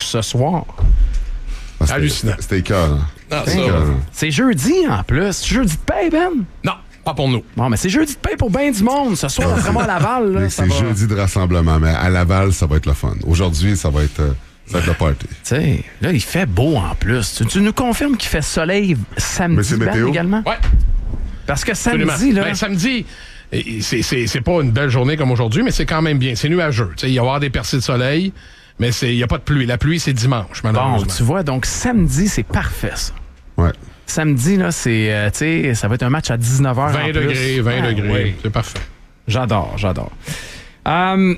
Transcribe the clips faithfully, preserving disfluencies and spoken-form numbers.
ce soir. Ah, c'était, hallucinant. C'était écœurant. Non, C'était ça, écœurant. C'est jeudi en plus. C'est jeudi de paye, Ben? non, pas pour nous. Bon, mais c'est jeudi de paye pour ben du monde. Ce soir, vraiment à Laval. Là, ça C'est va... jeudi de rassemblement, mais à Laval, ça va être le fun. Aujourd'hui, ça va être, euh, ça va être le party. Tu sais, là, il fait beau en plus. Tu, tu nous confirmes qu'il fait soleil samedi, Mais c'est Ben, météo? également? Ouais. Parce que Absolument. samedi, là... Ben, samedi, c'est, c'est, c'est pas une belle journée comme aujourd'hui, mais c'est quand même bien. C'est nuageux. T'sais, il va y avoir des percées de soleil, mais il n'y a pas de pluie. La pluie, c'est dimanche, bon, malheureusement. tu vois, donc samedi, c'est parfait, ça. Ouais. Samedi, là, c'est, euh, tu sais, ça va être un match à dix-neuf heures. vingt degrés, vingt Ah, degrés. oui. C'est parfait. J'adore, j'adore. Um,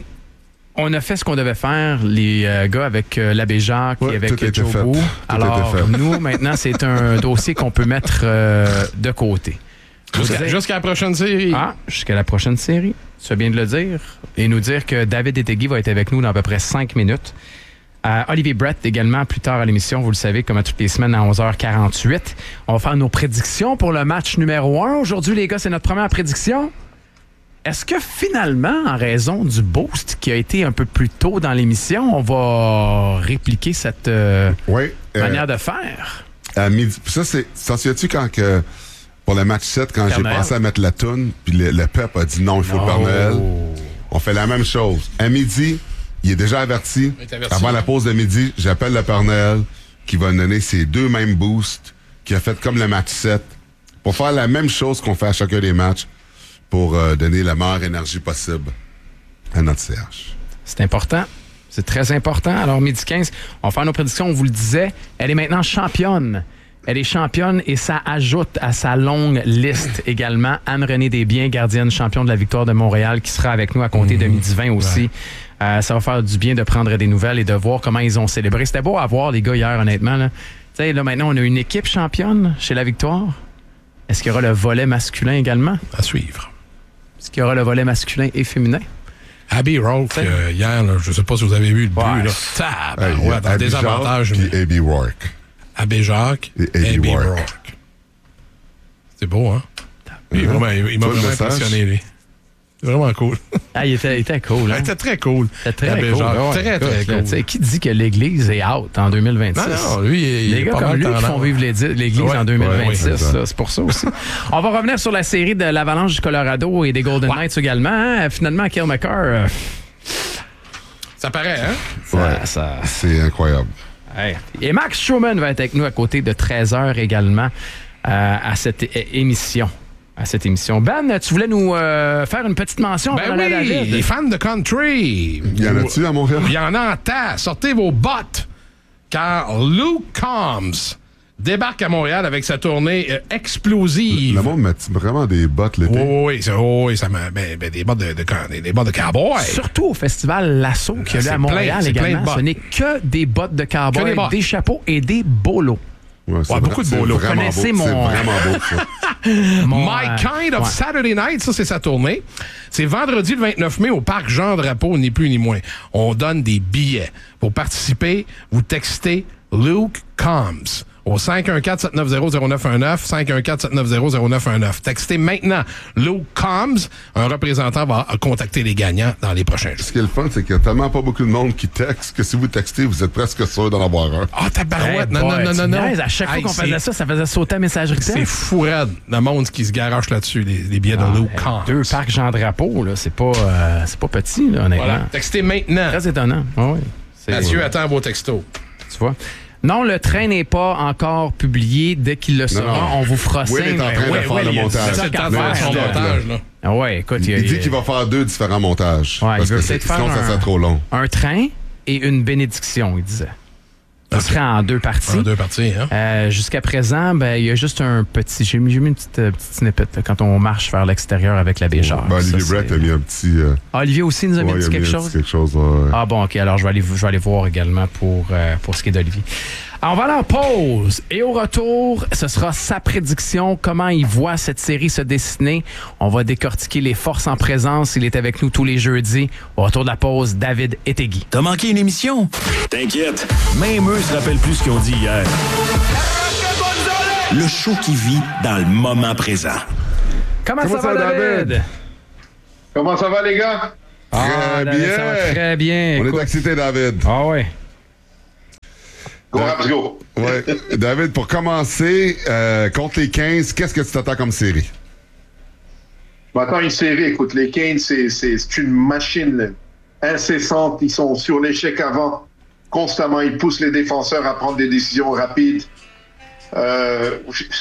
on a fait ce qu'on devait faire, les euh, gars, avec euh, l'abbé Jacques Ouais, et avec tout était Joe fait. Bou. Tout Alors, était fait. nous, maintenant, c'est un dossier qu'on peut mettre euh, de côté. Jusqu'à, Vous dire- jusqu'à la prochaine série. Ah, jusqu'à la prochaine série. Tu fais bien de le dire. Et nous dire que David Etegui va être avec nous dans à peu près cinq minutes. Euh, Olivier Brett également plus tard à l'émission, vous le savez, comme à toutes les semaines à onze heures quarante-huit. On va faire nos prédictions pour le match numéro un. Aujourd'hui, les gars, c'est notre première prédiction. Est-ce que finalement, en raison du boost qui a été un peu plus tôt dans l'émission, on va répliquer cette euh, Oui. euh, manière de faire? À midi. Puis ça, c'est. T'en souviens-tu quand que. Pour le match sept, quand Père j'ai Noël. pensé à mettre la toune, puis le, le peuple a dit non, il faut le Père Noël. On fait la même chose. À midi, il est déjà averti. Il est averti. Avant la pause de midi, j'appelle le Père Noël qui va donner ses deux mêmes boosts qu'il a fait comme le match sept pour faire la même chose qu'on fait à chacun des matchs pour euh, donner la meilleure énergie possible à notre C H. C'est important. C'est très important. Alors, midi quinze, on va faire nos prédictions. On vous le disait, elle est maintenant championne. Elle est championne et ça ajoute à sa longue liste également Anne-Renée Desbiens, gardienne championne de la victoire de Montréal, qui sera avec nous à compter de midi vingt aussi. Ouais. Euh, ça va faire du bien de prendre des nouvelles et de voir comment ils ont célébré. C'était beau à voir, les gars, hier, honnêtement. Là. Tu sais, là, maintenant, on a une équipe championne chez la victoire. Est-ce qu'il y aura le volet masculin également? À suivre. Est-ce qu'il y aura le volet masculin et féminin? Abby Rourke, euh, hier, là, je ne sais pas si vous avez vu le but. Ouais. Là. Tab, ouais, dans des avantages. Puis Abby Rourke. Abbé Jacques et Abby, Abby Rourke. Rourke. C'est beau, hein? Il, Mm-hmm. vraiment, il, il m'a vraiment impressionné, lui. C'est vraiment cool. Ah, il était, il était cool. Hein? Il était très cool. C'était très Abbé cool. Jacques, Ouais, très, très écoute, cool. Qui dit que l'Église est out en deux mille vingt-six? Non, non, lui, il, les il gars comme lui qui font vivre l'Église ouais, en deux mille vingt-six, ouais, ouais, là, c'est pour ça aussi. On va revenir sur la série de l'Avalanche du Colorado et des Golden ouais. Knights également. Hein? Finalement, Kill McCarr... Euh... Ça paraît, hein? Ça, ouais, ça... C'est incroyable. Ouais. Et Max Stroman va être avec nous à côté de treize heures également euh, à cette é- émission. À cette émission. Ben, tu voulais nous euh, faire une petite mention? Ben oui, David. Les fans de country. Il y en a-tu à Montréal? Il y en a en tas. Sortez vos bottes. Car Luke Combs débarque à Montréal avec sa tournée euh, explosive. Le monde met vraiment des bottes l'été. Oui, oui, c'est, oh, oui ça me, ben, ben, des bottes de, de, de, des bottes de cowboy. Surtout au festival Lasso qu'il y a là à Montréal plein, également. plein de Ce n'est que des bottes de cowboy, des, bottes. des chapeaux et des bolos. Ouais, c'est ouais, vrai, beaucoup de bolos. C'est vraiment beau. Mon... C'est vraiment beau, ça. Mon, My euh, Kind of ouais. Saturday Night, ça, c'est sa tournée. C'est vendredi le vingt-neuf mai au Parc Jean-Drapeau, ni plus ni moins. On donne des billets. Pour participer, vous textez Luke Combs au cinq un quatre, sept neuf zéro, zéro neuf un neuf, cinq un quatre, sept neuf zéro, zéro neuf un neuf. Textez maintenant Luke Combs. Un représentant va contacter les gagnants dans les prochains jours. Ce qui est le fun, c'est qu'il y a tellement pas beaucoup de monde qui texte que si vous textez, vous êtes presque sûr d'en avoir un. Ah, oh, tabarouette! Hey non, boy, non, non, non, non. À chaque fois hey, qu'on faisait ça, ça faisait sauter la messagerie texte. C'est fou raide, le monde qui se garoche là-dessus, les, les billets ah, de Luke hey, Combs. Deux parcs Jean-Drapeau, là, c'est pas, euh, c'est pas petit, là, honnêtement. Voilà. Textez maintenant. Très étonnant. Ah, oui. C'est, Mathieu ouais. attend vos textos. Tu vois? Non, le train n'est pas encore publié. Dès qu'il le sera, non. on vous fera Will signe. est en train de ouais, faire ouais, le il y a montage. ça C'est le qu'à temps de faire faire, son là. montage, là. Ah ouais, écoute, Il, il, il dit il, qu'il va faire deux différents montages. Ouais, parce il veut que peut-être c'est, faire sinon, un, ça serait trop long. un train et une bénédiction, il disait. Ça Okay. serait en deux parties. En deux parties, hein? Euh, jusqu'à présent, ben, il y a juste un petit... J'ai mis, j'ai mis une petite, euh, petite snippet là, quand on marche vers l'extérieur avec l'abbé Jacques. Ben, Olivier Ça, Brett c'est... a mis un petit... Euh, ah, Olivier aussi nous a ouais, mis, il a quelque, mis chose? quelque chose. Ouais. Ah bon, OK. Alors, je vais aller, je vais aller voir également pour, euh, pour ce qui est d'Olivier. Alors, on va aller en pause. Et au retour, ce sera sa prédiction, comment il voit cette série se dessiner. On va décortiquer les forces en présence. Il est avec nous tous les jeudis. Au retour de la pause, David Etegui. T'as manqué une émission? T'inquiète, même eux se rappellent plus ce qu'ils ont dit hier. Le show qui vit dans le moment présent. Comment, Comment ça, ça va, va, David? David? Comment ça va, les gars? Ah, Très David, bien. ça va très bien. On Écoute. est excités, David. Ah ouais. Go, Raps, go! Ouais. David, pour commencer, euh, contre les quinze, qu'est-ce que tu t'attends comme série? Maintenant, une série, écoute, les Canes, c'est, c'est, c'est une machine incessante. Ils sont sur l'échec avant. Constamment, ils poussent les défenseurs à prendre des décisions rapides. Euh,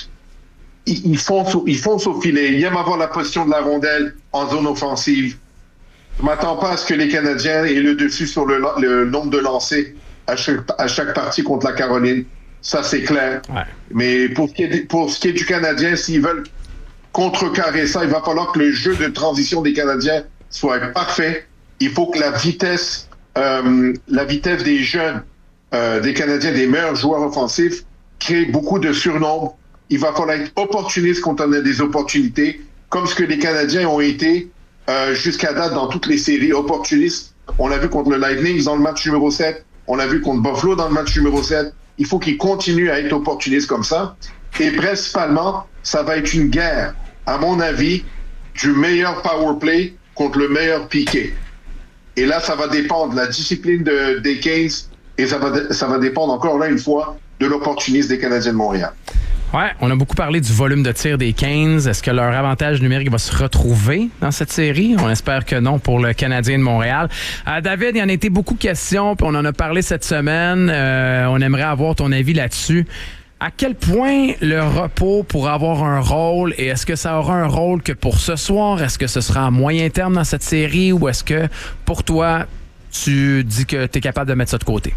ils, ils, foncent, ils foncent au filet. Ils aiment avoir la position de la rondelle en zone offensive. Je ne m'attends pas à ce que les Canadiens aient le dessus sur le, le nombre de lancers à chaque, à chaque partie contre la Caroline. Ça, c'est clair. Ouais. Mais pour ce, qui est, pour ce qui est du Canadien, s'ils veulent contrecarrer ça, il va falloir que le jeu de transition des Canadiens soit parfait. Il faut que la vitesse, euh, la vitesse des jeunes, euh, des Canadiens, des meilleurs joueurs offensifs, crée beaucoup de surnombre. Il va falloir être opportuniste quand on a des opportunités, comme ce que les Canadiens ont été euh, jusqu'à date dans toutes les séries opportunistes. On l'a vu contre le Lightning dans le match numéro sept. On l'a vu contre Buffalo dans le match numéro sept. Il faut qu'ils continuent à être opportunistes comme ça. Et principalement, ça va être une guerre, à mon avis, du meilleur power play contre le meilleur piqué. Et là, ça va dépendre de la discipline de, des Canes et ça va, ça va dépendre encore là une fois de l'opportunisme des Canadiens de Montréal. Ouais, on a beaucoup parlé du volume de tir des Canes. Est-ce que leur avantage numérique va se retrouver dans cette série? On espère que non pour le Canadien de Montréal. Euh, David, il y en a été beaucoup de questions, puis on en a parlé cette semaine. Euh, on aimerait avoir ton avis là-dessus. À quel point le repos pourra avoir un rôle et est-ce que ça aura un rôle que pour ce soir? Est-ce que ce sera à moyen terme dans cette série ou est-ce que pour toi, tu dis que tu es capable de mettre ça de côté?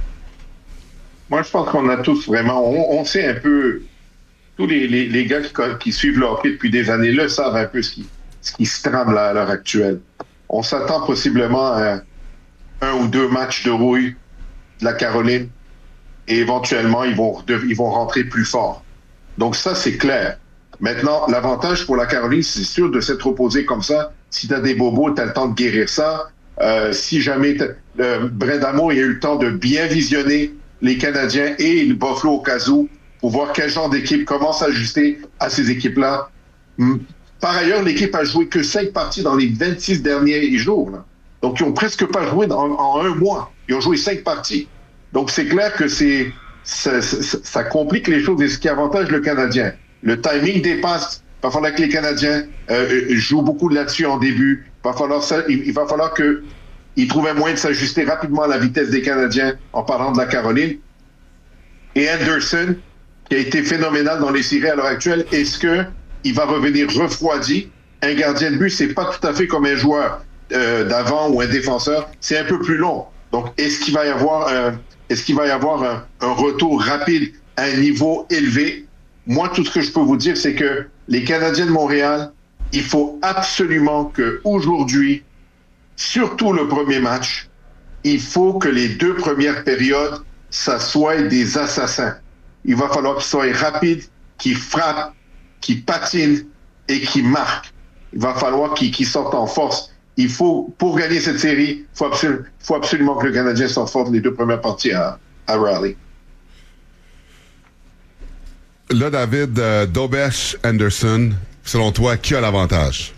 Moi, je pense qu'on a tous vraiment... On, on sait un peu... Tous les, les, les gars qui, qui suivent le hockey depuis des années le savent un peu ce qui, ce qui se trame là, à l'heure actuelle. On s'attend possiblement à un ou deux matchs de rouille de la Caroline et éventuellement, ils vont, ils vont rentrer plus fort. Donc ça, c'est clair. Maintenant, l'avantage pour la Caroline, c'est sûr de s'être opposé comme ça. Si tu as des bobos, tu as le temps de guérir ça. Euh, si jamais euh, Brindamour il a eu le temps de bien visionner les Canadiens et le Buffalo au cas où, pour voir quel genre d'équipe commence à s'ajuster à ces équipes-là. Par ailleurs, l'équipe a joué que cinq parties dans les vingt-six derniers jours. Là. Donc, ils n'ont presque pas joué en, en un mois. Ils ont joué cinq parties. Donc, c'est clair que c'est ça, ça, ça complique les choses et ce qui avantage le Canadien. Le timing des passes, il va falloir que les Canadiens euh, jouent beaucoup là-dessus en début. Il va falloir, ça, il, il va falloir qu'ils trouvent un moyen de s'ajuster rapidement à la vitesse des Canadiens en parlant de la Caroline. Et Anderson, qui a été phénoménal dans les séries à l'heure actuelle, est-ce qu'il va revenir refroidi? Un gardien de but, c'est pas tout à fait comme un joueur euh, d'avant ou un défenseur, c'est un peu plus long. Donc, est-ce qu'il va y avoir, un, est-ce qu'il va y avoir un, un retour rapide à un niveau élevé? Moi, tout ce que je peux vous dire, c'est que les Canadiens de Montréal, il faut absolument qu'aujourd'hui, surtout le premier match, il faut que les deux premières périodes, ça soit des assassins. Il va falloir qu'ils soient rapides, qu'ils frappent, qu'ils patinent et qu'ils marquent. Il va falloir qu'ils, qu'ils sortent en force. Il faut, pour gagner cette série, il faut, absolu, faut absolument que le Canadien sorte fort les deux premières parties à, à Raleigh. Là, David, euh, Dobesh, Anderson, selon toi, qui a l'avantage?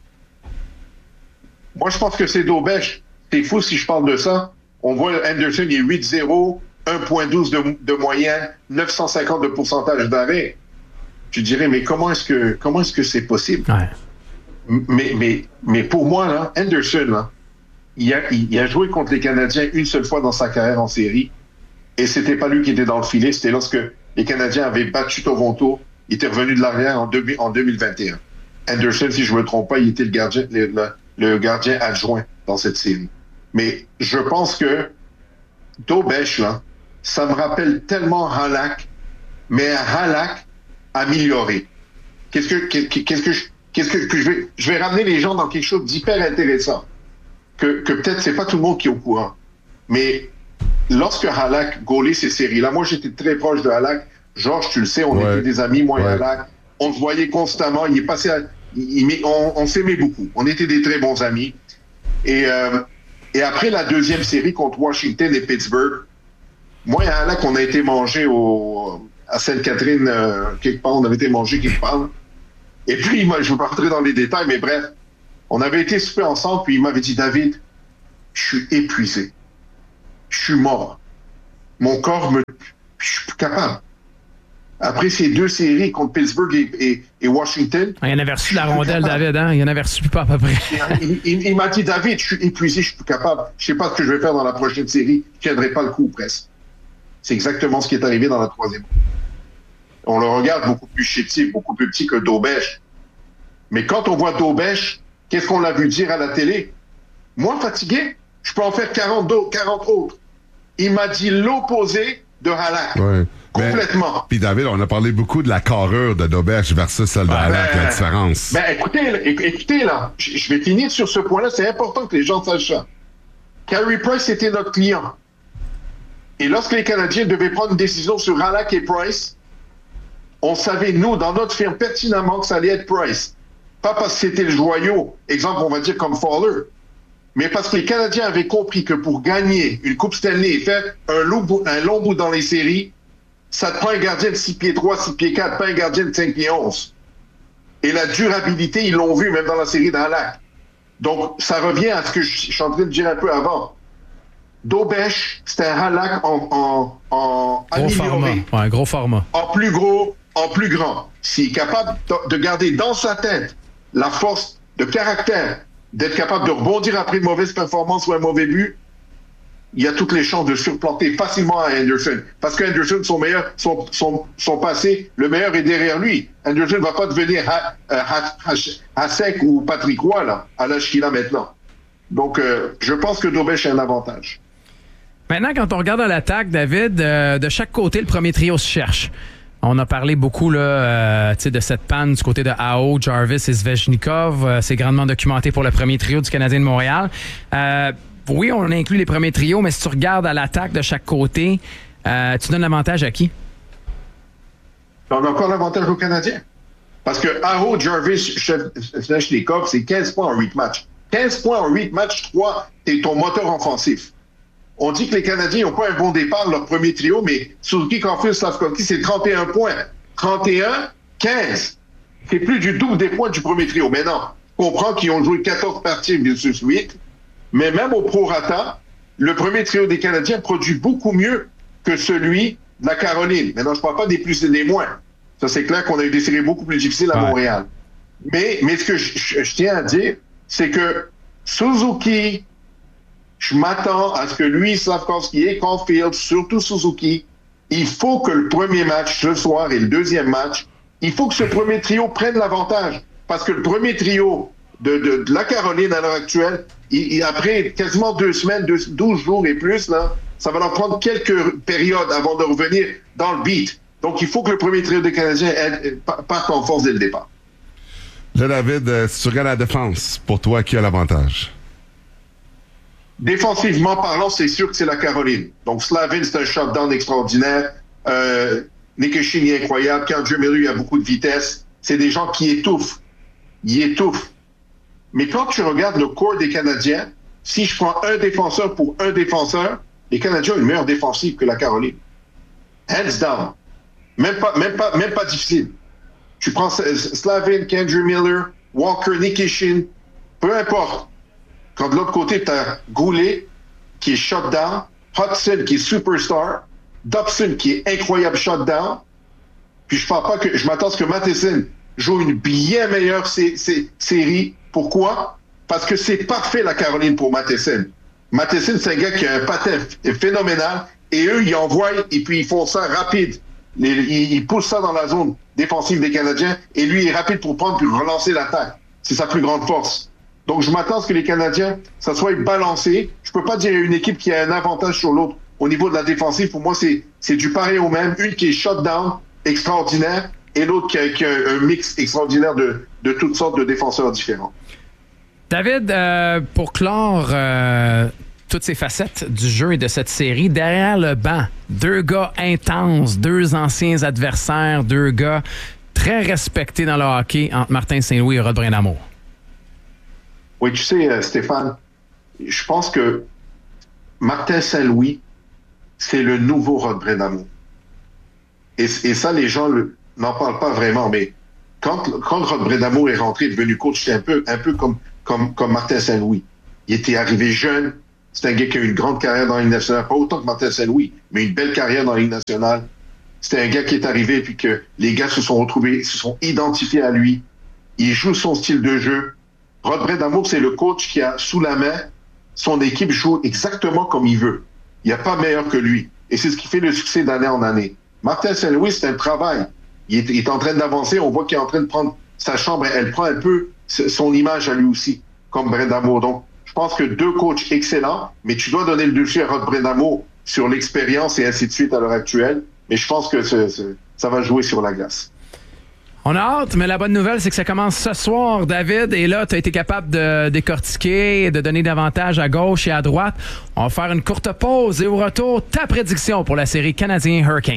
Moi, je pense que c'est Dobesh. C'est fou si je parle de ça. On voit Anderson, il est huit zéro. un virgule douze de, de moyenne, neuf cent cinquante de pourcentage d'arrêt. Tu dirais, mais comment est-ce que comment est-ce que c'est possible? Ouais. Mais, mais, mais pour moi, là, Anderson, là, il, a, il, il a joué contre les Canadiens une seule fois dans sa carrière en série. Et c'était pas lui qui était dans le filet, c'était lorsque les Canadiens avaient battu Toronto. Il était revenu de l'arrière en, deux, en deux mille vingt et un. Anderson, si je ne me trompe pas, il était le gardien, le, le, le gardien adjoint dans cette série. Mais je pense que Dobesh, là, ça me rappelle tellement Halak, mais Halak amélioré. Qu'est-ce que, qu'est-ce que, je, qu'est-ce que, que je vais, je vais ramener les gens dans quelque chose d'hyper intéressant, que, que peut-être c'est pas tout le monde qui est au courant. Mais lorsque Halak gaulait ces séries-là, moi j'étais très proche de Halak. Georges, tu le sais, on ouais. était des amis, moi ouais. et Halak. On se voyait constamment. Il est passé, à, il, il, on, on s'aimait beaucoup. On était des très bons amis. Et euh, et après la deuxième série contre Washington et Pittsburgh, moi et Halak, on a été manger au, à Sainte-Catherine, euh, quelque part, on avait été manger quelque part. Et puis, moi, je ne veux pas rentrer dans les détails, mais bref, on avait été souper ensemble, puis il m'avait dit, David, je suis épuisé. Je suis mort. Mon corps me, puis je suis plus capable. Après ces deux séries contre Pittsburgh et, et, et Washington... Il y en avait reçu la rondelle, David, hein? Il y en avait reçu pas à peu près. il il, il m'a dit, David, je suis épuisé, je suis plus capable. Je sais pas ce que je vais faire dans la prochaine série. Je tiendrai pas le coup, presque. C'est exactement ce qui est arrivé dans la troisième. On le regarde beaucoup plus chétif, beaucoup plus petit que Daubèche. Mais quand on voit Daubèche, qu'est-ce qu'on l'a vu dire à la télé? Moi, fatigué, je peux en faire quarante, quarante autres. Il m'a dit l'opposé de Halak. Ouais. Complètement. Puis David, on a parlé beaucoup de la carrure de Daubèche versus celle de Ben, Halak, ben, la différence. Ben, écoutez, là, écoutez, là, je je vais finir sur ce point-là. C'est important que les gens sachent ça. Carey Price était notre client. Et lorsque les Canadiens devaient prendre une décision sur Halak et Price, on savait, nous, dans notre firme, pertinemment que ça allait être Price. Pas parce que c'était le joyau, exemple, on va dire comme Fowler, mais parce que les Canadiens avaient compris que pour gagner une Coupe Stanley et faire un long bout, un long bout dans les séries, ça te prend un gardien de six pieds trois, six pieds quatre, pas un gardien de cinq pieds onze. Et la durabilité, ils l'ont vu même dans la série d'Halak. Donc, ça revient à ce que je suis en train de dire un peu avant. Daubèche, c'était un Halak en, en, en Gros format. Ouais, gros format. En plus gros, en plus grand. S'il est capable de garder dans sa tête la force de caractère, d'être capable de rebondir après une mauvaise performance ou un mauvais but, il y a toutes les chances de surplanter facilement à Anderson. Parce qu'Anderson, son meilleur, son, son, son passé, le meilleur est derrière lui. Anderson ne va pas devenir Hasek ou Patrick Roy, là, à l'âge qu'il a maintenant. Donc, euh, je pense que Daubèche a un avantage. Maintenant, quand on regarde à l'attaque, David, euh, de chaque côté, le premier trio se cherche. On a parlé beaucoup là, euh, de cette panne du côté de Aho, Jarvis et Svechnikov. Euh, c'est grandement documenté pour le premier trio du Canadien de Montréal. Euh, oui, on inclut les premiers trios, mais si tu regardes à l'attaque de chaque côté, euh, tu donnes l'avantage à qui? On a encore l'avantage aux Canadiens. Parce que Aho, Jarvis, Svechnikov, c'est quinze points en huit matchs. quinze points en huit matchs, trois, t'es ton moteur offensif. On dit que les Canadiens n'ont pas un bon départ, leur premier trio, mais Suzuki, Caulfield, Slavkovski, c'est trente et un points. trente et un, quinze. C'est plus du double des points du premier trio. Mais non, je comprends qu'ils ont joué quatorze parties versus huit, mais même au prorata, le premier trio des Canadiens produit beaucoup mieux que celui de la Caroline. Maintenant, je ne parle pas des plus et des moins. Ça, c'est clair qu'on a eu des séries beaucoup plus difficiles à ouais. Montréal. Mais, mais ce que je, je, je tiens à dire, c'est que Suzuki, je m'attends à ce que lui, Slavkovski et Caulfield, surtout Suzuki, il faut que le premier match ce soir et le deuxième match, il faut que ce premier trio prenne l'avantage. Parce que le premier trio de, de, de la Caroline à l'heure actuelle, il, il, après quasiment deux semaines, deux, douze jours et plus, là, ça va leur prendre quelques périodes avant de revenir dans le beat. Donc, il faut que le premier trio des Canadiens parte en force dès le départ. Là, David, euh, si tu regardes la défense, pour toi, qui a l'avantage? Défensivement parlant, c'est sûr que c'est la Caroline. Donc, Slavin, c'est un shutdown extraordinaire. Euh, Nikishin est incroyable. Andrew Miller, il a beaucoup de vitesse. C'est des gens qui étouffent. Ils étouffent. Mais quand tu regardes le corps des Canadiens, si je prends un défenseur pour un défenseur, les Canadiens ont une meilleure défensive que la Caroline. Hands down. Même pas, même pas, même pas difficile. Tu prends Slavin, Andrew Miller, Walker, Nikishin, peu importe. Quand de l'autre côté, tu as Goulet, qui est shutdown, Hudson, qui est superstar, Dobson, qui est incroyable shutdown. Puis je ne parle pas que je m'attends à ce que Matheson joue une bien meilleure sé- sé- série. Pourquoi? Parce que c'est parfait, la Caroline, pour Matheson. Matheson, c'est un gars qui a un patin phénoménal, et eux, ils envoient, et puis ils font ça rapide. Les, ils, ils poussent ça dans la zone défensive des Canadiens, et lui, il est rapide pour prendre puis relancer l'attaque. C'est sa plus grande force. Donc, je m'attends à ce que les Canadiens, ça soit balancé. Je peux pas dire une équipe qui a un avantage sur l'autre au niveau de la défensive. Pour moi, c'est, c'est du pareil au même. Une qui est shutdown, extraordinaire, et l'autre qui a, qui a un mix extraordinaire de, de toutes sortes de défenseurs différents. David, euh, pour clore euh, toutes ces facettes du jeu et de cette série, derrière le banc, deux gars intenses, deux anciens adversaires, deux gars très respectés dans le hockey entre Martin Saint-Louis et Rod Brindamour. Oui, tu sais, euh, Stéphane, je pense que Martin Saint-Louis, c'est le nouveau Rod Brindamour. Et, et ça, les gens le, n'en parlent pas vraiment, mais quand, quand Rod Brindamour est rentré, devenu coach, c'était un peu, un peu comme, comme, comme Martin Saint-Louis. Il était arrivé jeune, C'est un gars qui a une grande carrière dans la Ligue nationale. Pas autant que Martin Saint-Louis, mais une belle carrière dans la Ligue nationale. C'est un gars qui est arrivé puis que les gars se sont retrouvés, se sont identifiés à lui. Il joue son style de jeu. Rod Brind'Amour, c'est le coach qui a sous la main son équipe joue exactement comme il veut. Il n'y a pas meilleur que lui. Et c'est ce qui fait le succès d'année en année. Martin Saint-Louis, c'est un travail. Il est, il est en train d'avancer. On voit qu'il est en train de prendre sa chambre. Elle prend un peu son image à lui aussi, comme Brind'Amour. Donc, je pense que deux coachs excellents, mais tu dois donner le dessus à Rod Brind'Amour sur l'expérience et ainsi de suite à l'heure actuelle. Mais je pense que ce, ce, ça va jouer sur la glace. On a hâte, mais la bonne nouvelle, c'est que ça commence ce soir, David. Et là, tu as été capable de décortiquer, de donner davantage à gauche et à droite. On va faire une courte pause et au retour, ta prédiction pour la série Canadien Hurricanes.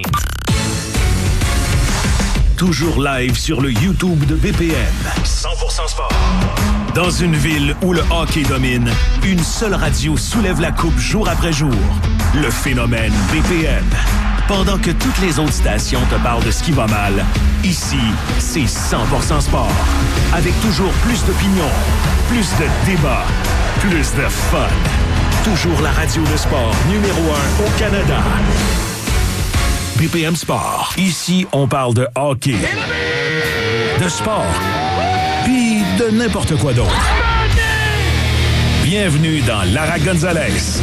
Toujours live sur le YouTube de B P M. cent pour cent sport. Dans une ville où le hockey domine, une seule radio soulève la coupe jour après jour. Le phénomène B P M. Pendant que toutes les autres stations te parlent de ce qui va mal, ici, c'est cent pour cent sport. Avec toujours plus d'opinions, plus de débats, plus de fun. Toujours la radio de sport numéro un au Canada. B P M Sport. Ici, on parle de hockey, de sport, puis de n'importe quoi d'autre. Bienvenue dans Lara Gonzalez.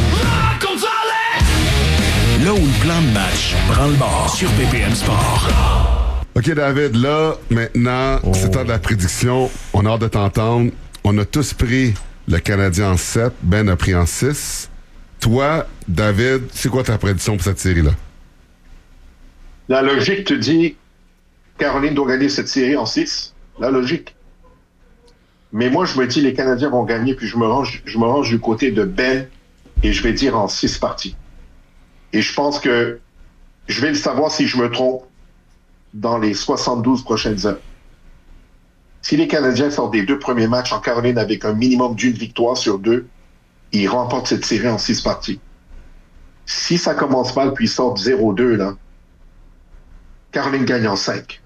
Là où le plan de match prend le bord sur B P M Sport. OK, David, là, maintenant, oh. c'est temps de la prédiction. On a hâte de t'entendre. On a tous pris le Canadien en sept. Ben a pris en six. Toi, David, c'est quoi ta prédiction pour cette série-là? La logique te dit Caroline doit gagner cette série en six. La logique. Mais moi, je me dis les Canadiens vont gagner, puis je me range, je me range du côté de Ben et je vais dire en six parties. Et je pense que je vais le savoir si je me trompe dans les soixante-douze prochaines heures. Si les Canadiens sortent des deux premiers matchs en Caroline avec un minimum d'une victoire sur deux, ils remportent cette série en six parties. Si ça commence mal puis ils sortent zéro deux, là, Caroline gagne en cinq.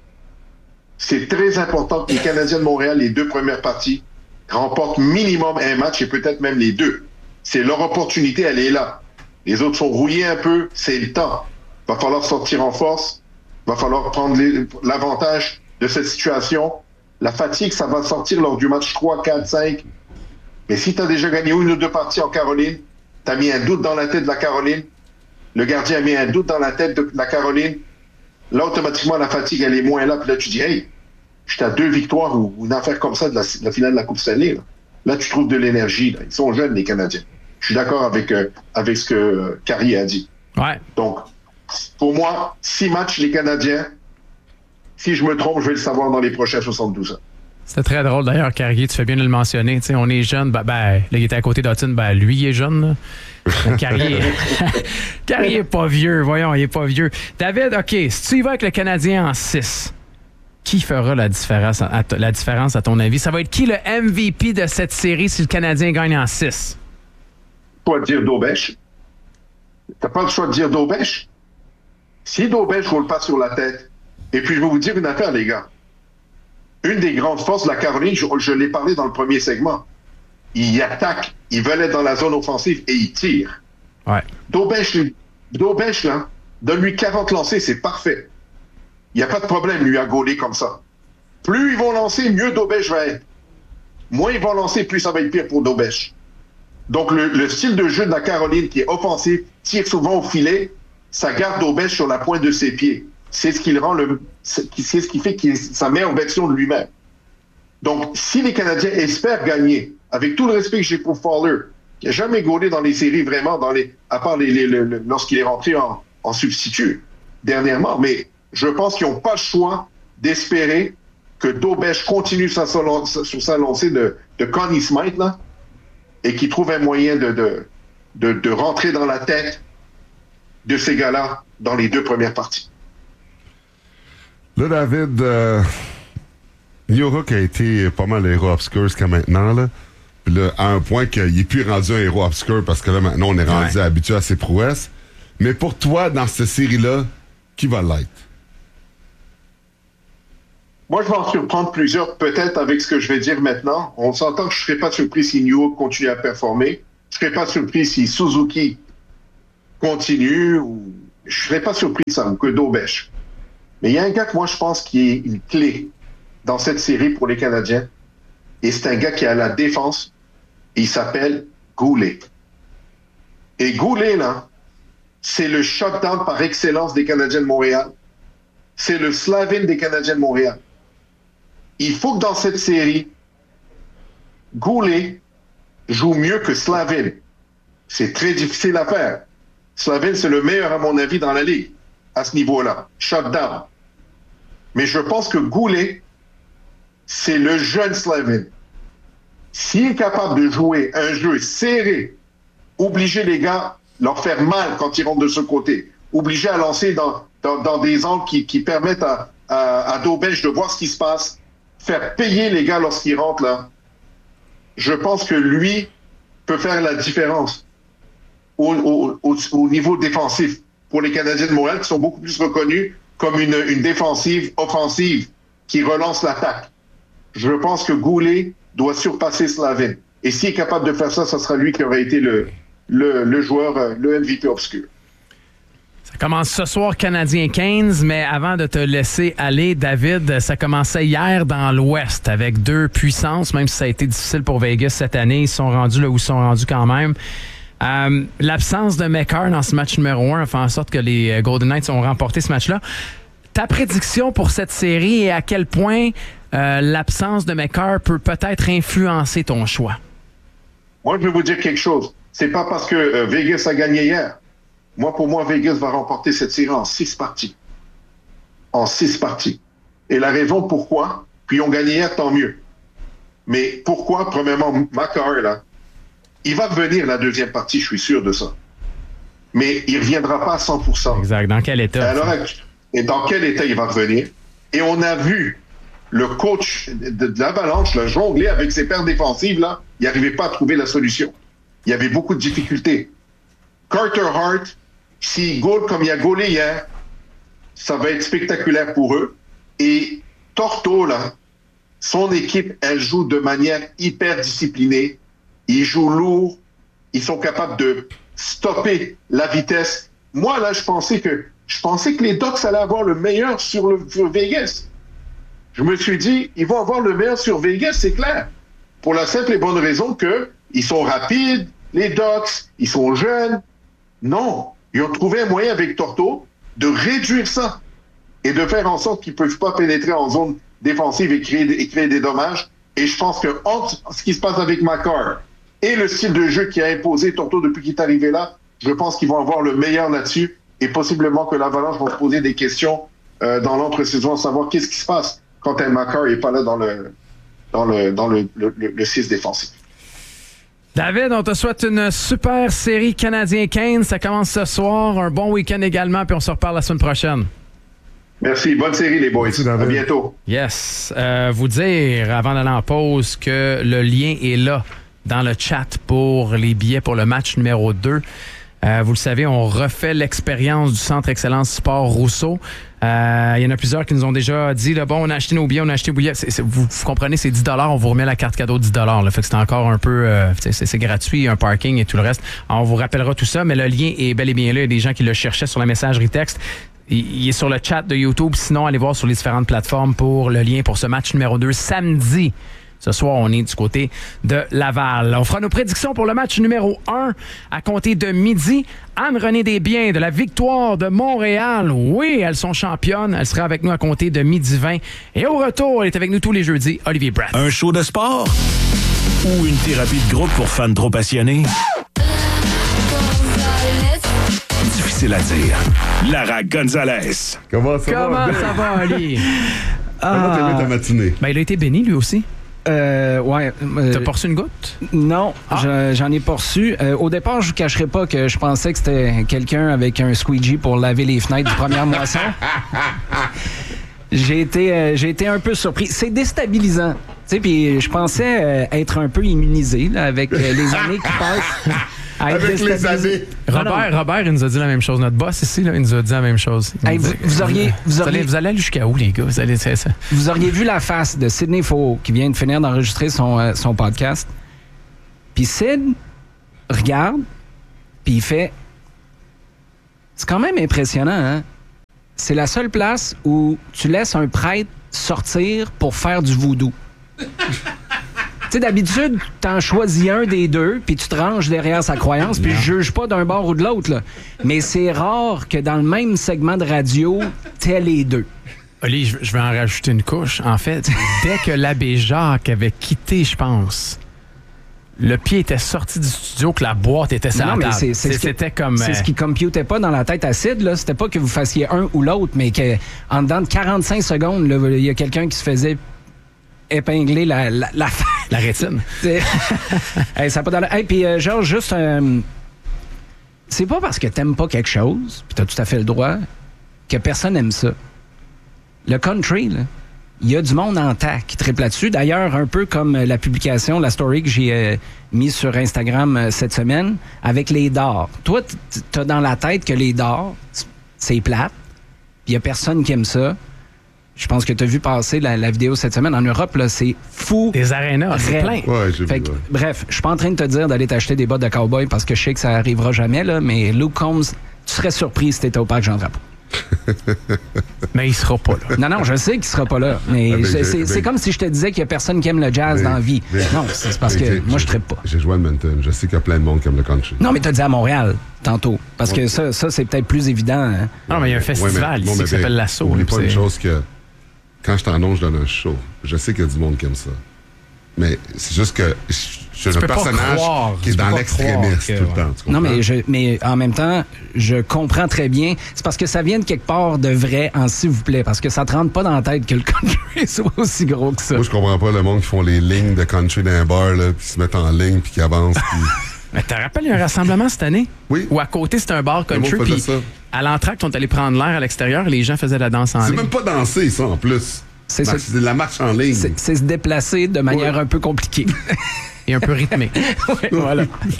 C'est très important que les Canadiens de Montréal, les deux premières parties, remportent minimum un match et peut-être même les deux. C'est leur opportunité, elle est là. Les autres sont rouillés un peu, c'est le temps. Il va falloir sortir en force, il va falloir prendre les, l'avantage de cette situation. La fatigue, ça va sortir lors du match trois, quatre, cinq. Mais si tu as déjà gagné une ou deux parties en Caroline, tu as mis un doute dans la tête de la Caroline, le gardien a mis un doute dans la tête de la Caroline, là, automatiquement, la fatigue, elle est moins là. Puis là, tu dis, hey, j'étais à deux victoires ou, ou une affaire comme ça de la, de la finale de la Coupe Stanley. Là, là tu trouves de l'énergie. Là. Ils sont jeunes, les Canadiens. Je suis d'accord avec, euh, avec ce que euh, Carrier a dit. Ouais. Donc, pour moi, six matchs, les Canadiens. Si je me trompe, je vais le savoir dans les prochains soixante-douze ans. C'était très drôle d'ailleurs, Carrier, tu fais bien de le mentionner. Tu sais, on est jeune, ben, ben, là, il était à côté d'Hutton, ben, lui, il est jeune. Là. Carrier, Carrier est pas vieux, voyons, il est pas vieux. David, OK, si tu y vas avec le Canadien en six, qui fera la différence, à, la différence à ton avis? Ça va être qui le M V P de cette série si le Canadien gagne en six? Pas dire Daubèche. T'as pas le choix de dire Daubèche. Si Daubèche roule pas sur la tête, et puis je vais vous dire une affaire, les gars. Une des grandes forces de la Caroline, je, je l'ai parlé dans le premier segment, ils attaquent, ils veulent être dans la zone offensive et ils tirent. Ouais. Daubèche, Daubèche, là, donne-lui quarante lancers, c'est parfait. Il n'y a pas de problème, lui, à gauler comme ça. Plus ils vont lancer, mieux Daubèche va être. Moins ils vont lancer, plus ça va être pire pour Daubèche. Donc, le, le style de jeu de la Caroline, qui est offensif, tire souvent au filet, ça garde Daubèche sur la pointe de ses pieds. C'est ce qui le rend le, c'est, c'est ce qui fait qu'il est sa meilleure version de lui-même. Donc, si les Canadiens espèrent gagner, avec tout le respect que j'ai pour Fowler, qui n'a jamais gaulé dans les séries vraiment, dans les, à part les, les, les, lorsqu'il est rentré en, en substitut dernièrement, mais je pense qu'ils n'ont pas le choix d'espérer que Daubèche continue sa, sur sa lancée de, de Connie Smythe, là, et qu'il trouve un moyen de, de, de, de rentrer dans la tête de ces gars-là dans les deux premières parties. Là, David, euh, New Hook a été pas mal héros obscur jusqu'à maintenant, là. Puis là, à un point qu'il n'est plus rendu un héros obscur parce que là, maintenant, on est rendu ouais. habitué à ses prouesses. Mais pour toi, dans cette série-là, qui va l'être? Moi, je vais en surprendre plusieurs, peut-être avec ce que je vais dire maintenant. On s'entend que je ne serais pas surpris si New Hook continue à performer. Je serais pas surpris si Suzuki continue, ou je serais pas surpris ça, ou que Dobèche. Mais il y a un gars que moi je pense qui est une clé dans cette série pour les Canadiens, et c'est un gars qui est à la défense, et il s'appelle Goulet. Et Goulet, là, c'est le shutdown par excellence des Canadiens de Montréal. C'est le Slavin des Canadiens de Montréal. Il faut que dans cette série, Goulet joue mieux que Slavin. C'est très difficile à faire. Slavin, c'est le meilleur, à mon avis, dans la ligue, à ce niveau-là. Shutdown. Mais je pense que Goulet, c'est le jeune Slavin. S'il est capable de jouer un jeu serré, obliger les gars, leur faire mal quand ils rentrent de ce côté, obliger à lancer dans, dans, dans des angles qui, qui permettent à, à, à Dobèche de voir ce qui se passe, faire payer les gars lorsqu'ils rentrent là, je pense que lui peut faire la différence au, au, au, au niveau défensif pour les Canadiens de Montréal qui sont beaucoup plus reconnus comme une, une défensive offensive qui relance l'attaque. Je pense que Goulet doit surpasser Slavin. Et s'il est capable de faire ça, ce sera lui qui aurait été le, le, le joueur, le M V P obscur. Ça commence ce soir, Canadien quinze, mais avant de te laisser aller, David, ça commençait hier dans l'Ouest avec deux puissances, même si ça a été difficile pour Vegas cette année. Ils sont rendus là où ils sont rendus quand même. Euh, l'absence de Makar dans ce match numéro un a fait en sorte que les Golden Knights ont remporté ce match-là. Ta prédiction pour cette série et à quel point euh, l'absence de Makar peut peut-être influencer ton choix? Moi, je vais vous dire quelque chose. C'est pas parce que euh, Vegas a gagné hier. Moi, pour moi, Vegas va remporter cette série en six parties. En six parties. Et la raison pourquoi, puis ils ont gagné hier, tant mieux. Mais pourquoi, premièrement, Makar, là, il va revenir la deuxième partie, je suis sûr de ça. Mais il ne reviendra pas à cent pour cent. Exact. Dans quel état? Alors, et dans quel état il va revenir? Et on a vu le coach de, de l'Avalanche là, jongler avec ses paires défensives, là, il n'arrivait pas à trouver la solution. Il y avait beaucoup de difficultés. Carter Hart, s'il goal comme il a goalé hier, ça va être spectaculaire pour eux. Et Torto, là, son équipe, elle joue de manière hyper disciplinée. Ils jouent lourd. Ils sont capables de stopper la vitesse. Moi, là, je pensais que je pensais que les Ducks allaient avoir le meilleur sur, le, sur Vegas. Je me suis dit, ils vont avoir le meilleur sur Vegas, c'est clair. Pour la simple et bonne raison que ils sont rapides, les Ducks, ils sont jeunes. Non, ils ont trouvé un moyen avec Torto de réduire ça et de faire en sorte qu'ils ne peuvent pas pénétrer en zone défensive et créer, et créer des dommages. Et je pense que entre ce qui se passe avec Makar et le style de jeu qui a imposé Torto depuis qu'il est arrivé là, je pense qu'ils vont avoir le meilleur là-dessus et possiblement que l'Avalanche vont se poser des questions euh, dans l'entre-saison à savoir qu'est-ce qui se passe quand un Makar n'est pas là dans le dans le dans le, le, le, le six défensif. David, on te souhaite une super série Canadien quinze. Ça commence ce soir. Un bon week-end également, puis on se reparle la semaine prochaine. Merci. Bonne série, les boys. Merci, à bientôt. Yes. Euh, vous dire, avant d'aller en pause, que le lien est là dans le chat pour les billets pour le match numéro deux. Euh, vous le savez, on refait l'expérience du Centre Excellence Sport Rousseau. Euh, il y en a plusieurs qui nous ont déjà dit, là, bon, on a acheté nos billets, on a acheté nos billets. C'est, c'est, vous, vous comprenez, c'est dix dollars, on vous remet la carte cadeau de dix dollars. Là, fait que c'est encore un peu... Euh, c'est, c'est gratuit, un parking et tout le reste. Alors, on vous rappellera tout ça, mais le lien est bel et bien là. Il y a des gens qui le cherchaient sur la messagerie texte. Il, il est sur le chat de YouTube. Sinon, allez voir sur les différentes plateformes pour le lien pour ce match numéro deux samedi. Ce soir, on est du côté de Laval. On fera nos prédictions pour le match numéro un à compter de midi. Anne-Renée Desbiens de la Victoire de Montréal. Oui, elles sont championnes. Elle sera avec nous à compter de midi vingt. Et au retour, elle est avec nous tous les jeudis, Olivier Bratt. Un show de sport ou une thérapie de groupe pour fans trop passionnés? Difficile à dire. Lara Gonzalez. Comment ça Comment va? Comment ça va, Oli? Comment t'as aimé ta matinée? Ben, il a été béni, lui aussi. Euh, ouais. Euh, T'as pas reçu une goutte? Non, ah. je, j'en ai pas reçu. Euh, au départ, je vous cacherai pas que je pensais que c'était quelqu'un avec un squeegee pour laver les fenêtres du premier moisson. J'ai été, euh, j'ai été un peu surpris. C'est déstabilisant. Tu sais, puis je pensais euh, être un peu immunisé là, avec euh, les années qui passent. Avec les années. Robert, Robert, il nous a dit la même chose. Notre boss ici, là, il nous a dit la même chose. Hey, vous, vous, auriez, vous, vous, auriez, allez, vous allez aller jusqu'à où, les gars? Vous, allez, c'est ça. Vous auriez vu la face de Sidney Faux qui vient de finir d'enregistrer son, euh, son podcast. Puis Sid, regarde, puis il fait... C'est quand même impressionnant, hein? C'est la seule place où tu laisses un prêtre sortir pour faire du voodoo. Tu sais, d'habitude, t'en choisis un des deux, puis tu te ranges derrière sa croyance, puis je juge pas d'un bord ou de l'autre, là. Mais c'est rare que dans le même segment de radio, t'aies les deux. Oli, je vais en rajouter une couche. En fait, dès que l'abbé Jacques avait quitté, je pense, le pied était sorti du studio, que la boîte était sur la table. C'est, c'est c'est, c'était qui, comme... C'est euh... ce qui computait pas dans la tête acide, là. C'était pas que vous fassiez un ou l'autre, mais qu'en dedans de quarante-cinq secondes, il y a quelqu'un qui se faisait épingler la... La, la... la rétine. Hey, ça a pas dans la... Hey, puis euh, Georges, juste... Euh... C'est pas parce que t'aimes pas quelque chose, puis t'as tout à fait le droit, que personne aime ça. Le country, là, il y a du monde en tas qui triple là-dessus. D'ailleurs, un peu comme la publication, la story que j'ai euh, mise sur Instagram euh, cette semaine, avec les dards. Toi, t'as dans la tête que les dards, c'est plate, puis il y a personne qui aime ça. Je pense que t'as vu passer la, la vidéo cette semaine. En Europe, là, c'est fou. Des arénas, c'est plein. Ouais, j'ai fait vu, que, ouais. Bref, je suis pas en train de te dire d'aller t'acheter des bottes de cowboy parce que je sais que ça arrivera jamais, là, mais Luke Combs, tu serais surpris si t'étais au parc Jean-Drapeau. Mais il sera pas là. Non, non, je sais qu'il sera pas là. Mais Ah, ben, c'est, j'ai- c'est, ben- c'est comme si je te disais qu'il y a personne qui aime le jazz Ben, dans la vie. ben- Non, c'est c'est parce Ben, que j'ai- moi, je j'ai- trippe pas. J'ai joué à Edmonton. Je sais qu'il y a plein de monde qui aime le country. Non, mais t'as dit à Montréal, tantôt. Parce que ça, ça c'est peut-être plus évident. Hein. Non, mais il y a un Ouais, mais- festival non, ici mais qui s'appelle ben, l'Assaut. Oublie là, pas c'est- une chose que quand je t'annonce, je donne un show. Je sais qu'il y a du monde qui aime ça. Mais c'est juste que je je suis Tu un peux pas personnage croire, qui est tu peux dans pas l'extrémiste croire que- tout le temps. Tu Non, comprends? mais, je, mais en même temps, je comprends très bien. C'est parce que ça vient de quelque part de vrai en s'il vous plaît. Parce que ça te rentre pas dans la tête que le country soit aussi gros que ça. Moi, je comprends pas le monde qui font les lignes de country dans un bar, là, puis se mettent en ligne, puis qui avancent. Puis... Mais te rappelles, il y a un rassemblement cette année? Oui. Où à côté, c'était un bar Le monde country. faisait Puis ça. à l'entracte, on est allé prendre l'air à l'extérieur. Les gens faisaient de la danse en C'est ligne. même pas danser, ça, en plus. C'est Marche- ça. C'est de la marche en ligne. C'est, c'est se déplacer de manière Ouais. un peu compliquée. Et un peu rythmé. Ouais, voilà.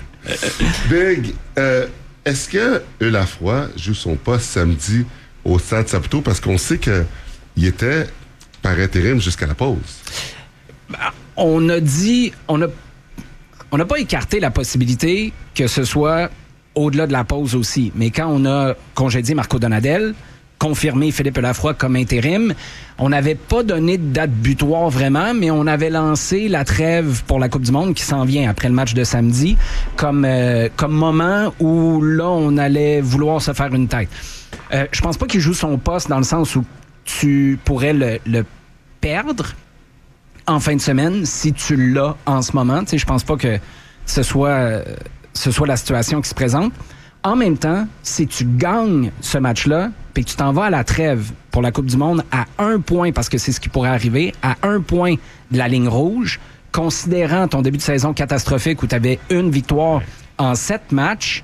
Big, euh, est-ce que Eulafroy joue son poste samedi au Stade Saputo? Parce qu'on sait qu'il était par intérim jusqu'à la pause. On a dit, on a, on n'a pas écarté la possibilité que ce soit au-delà de la pause aussi. Mais quand on a congédié Marco Donadel, confirmé Philippe Eulafroy comme intérim, on n'avait pas donné de date butoir vraiment, mais on avait lancé la trêve pour la Coupe du Monde qui s'en vient après le match de samedi comme, euh, comme moment où là, on allait vouloir se faire une tête. Euh, je pense pas qu'il joue son poste dans le sens où tu pourrais le, le perdre en fin de semaine si tu l'as en ce moment. Tu sais, je pense pas que ce soit, euh, ce soit la situation qui se présente. En même temps, si tu gagnes ce match-là, puis que tu t'en vas à la trêve pour la Coupe du Monde à un point, parce que c'est ce qui pourrait arriver, à un point de la ligne rouge, considérant ton début de saison catastrophique où tu avais une victoire en sept matchs,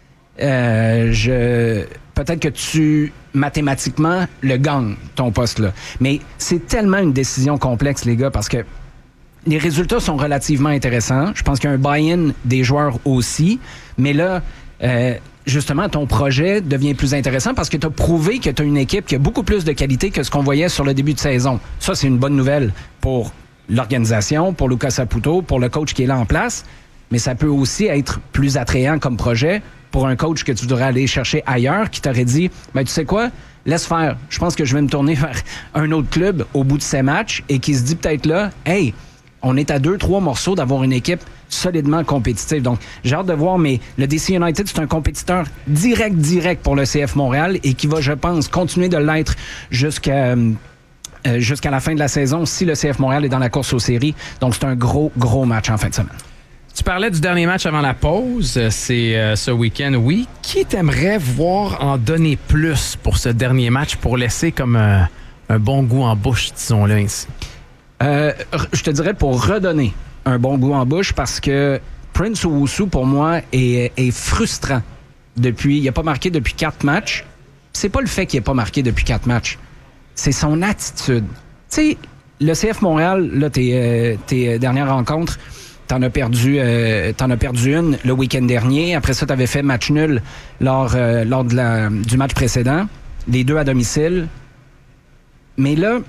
euh, je... peut-être que tu, mathématiquement, le gagnes, ton poste-là. Mais c'est tellement une décision complexe, les gars, parce que les résultats sont relativement intéressants. Je pense qu'il y a un buy-in des joueurs aussi. Mais là, euh, justement, ton projet devient plus intéressant parce que tu as prouvé que tu as une équipe qui a beaucoup plus de qualité que ce qu'on voyait sur le début de saison. Ça, c'est une bonne nouvelle pour l'organisation, pour Luca Saputo, pour le coach qui est là en place. Mais ça peut aussi être plus attrayant comme projet pour un coach que tu voudrais aller chercher ailleurs, qui t'aurait dit, ben, tu sais quoi, laisse faire. Je pense que je vais me tourner vers un autre club au bout de ces matchs et qui se dit peut-être là, hey, on est à deux, trois morceaux d'avoir une équipe solidement compétitive. Donc, j'ai hâte de voir, mais le D C United, c'est un compétiteur direct, direct pour le C F Montréal et qui va, je pense, continuer de l'être jusqu'à... Euh, jusqu'à la fin de la saison si le C F Montréal est dans la course aux séries. Donc, c'est un gros, gros match en fin de semaine. Tu parlais du dernier match avant la pause. C'est euh, ce week-end, oui. Qui t'aimerait voir en donner plus pour ce dernier match pour laisser comme euh, un bon goût en bouche, disons-le ainsi? Euh, je te dirais pour redonner un bon goût en bouche parce que Prince Owusu, pour moi, est, est frustrant depuis. Il n'a pas marqué depuis quatre matchs. C'est pas le fait qu'il n'ait pas marqué depuis quatre matchs. C'est son attitude. Tu sais, le C F Montréal, là, tes, euh, tes dernières rencontres, t'en as perdu, euh, t'en as perdu une le week-end dernier. Après ça, t'avais fait match nul lors, euh, lors de la, du match précédent. Les deux à domicile. Mais là,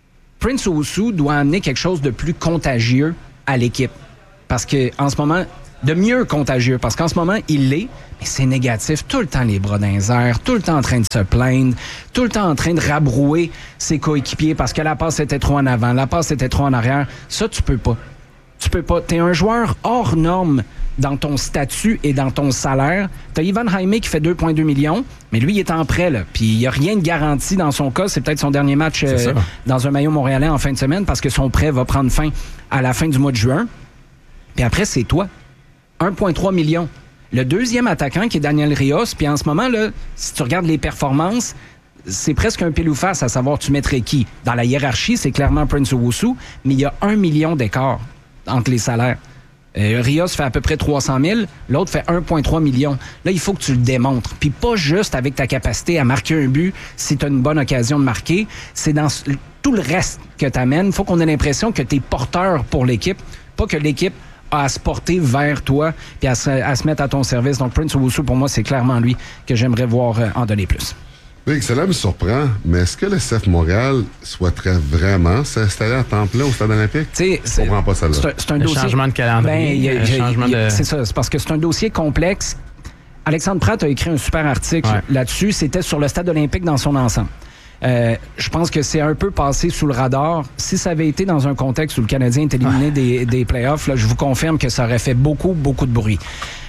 Prince Owusu doit amener quelque chose de plus contagieux à l'équipe. Parce que en ce moment, de mieux contagieux, parce qu'en ce moment, il l'est, mais c'est négatif. Tout le temps les bras dans les airs, tout le temps en train de se plaindre, tout le temps en train de rabrouer ses coéquipiers parce que la passe était trop en avant, la passe était trop en arrière. Ça, tu peux pas. Tu peux pas. T'es un joueur hors norme dans ton statut et dans ton salaire. T'as Ivan Jaime qui fait deux virgule deux millions, mais lui, il est en prêt, là. Puis il n'y a rien de garanti dans son cas. C'est peut-être son dernier match euh, dans un maillot montréalais en fin de semaine parce que son prêt va prendre fin à la fin du mois de juin. Puis après, c'est toi. un virgule trois million. Le deuxième attaquant qui est Daniel Rios, puis en ce moment, là, si tu regardes les performances, c'est presque un pile ou face à savoir tu mettrais qui. Dans la hiérarchie, c'est clairement Prince Owusu, mais il y a un million d'écart entre les salaires. Euh, Rios fait à peu près trois cent mille, l'autre fait un virgule trois million. Là, il faut que tu le démontres. Puis pas juste avec ta capacité à marquer un but si tu as une bonne occasion de marquer, c'est dans tout le reste que tu amènes. Il faut qu'on ait l'impression que tu es porteur pour l'équipe, pas que l'équipe a à se porter vers toi puis à se, à se mettre à ton service. Donc, Prince Owusu, pour moi, c'est clairement lui que j'aimerais voir euh, en donner plus. Oui, cela me surprend, mais est-ce que le C F Montréal souhaiterait vraiment s'installer à temps plein au Stade olympique? T'sais, Je comprends pas ça là. C'est, c'est un le dossier... changement de calendrier, Ben, y a, le y a, changement y a, de... C'est ça, c'est parce que c'est un dossier complexe. Alexandre Pratt a écrit un super article ouais. là-dessus. C'était sur le Stade olympique dans son ensemble. Euh, je pense que c'est un peu passé sous le radar. Si ça avait été dans un contexte où le Canadien est éliminé ouais. des, des playoffs, là, je vous confirme que ça aurait fait beaucoup, beaucoup de bruit.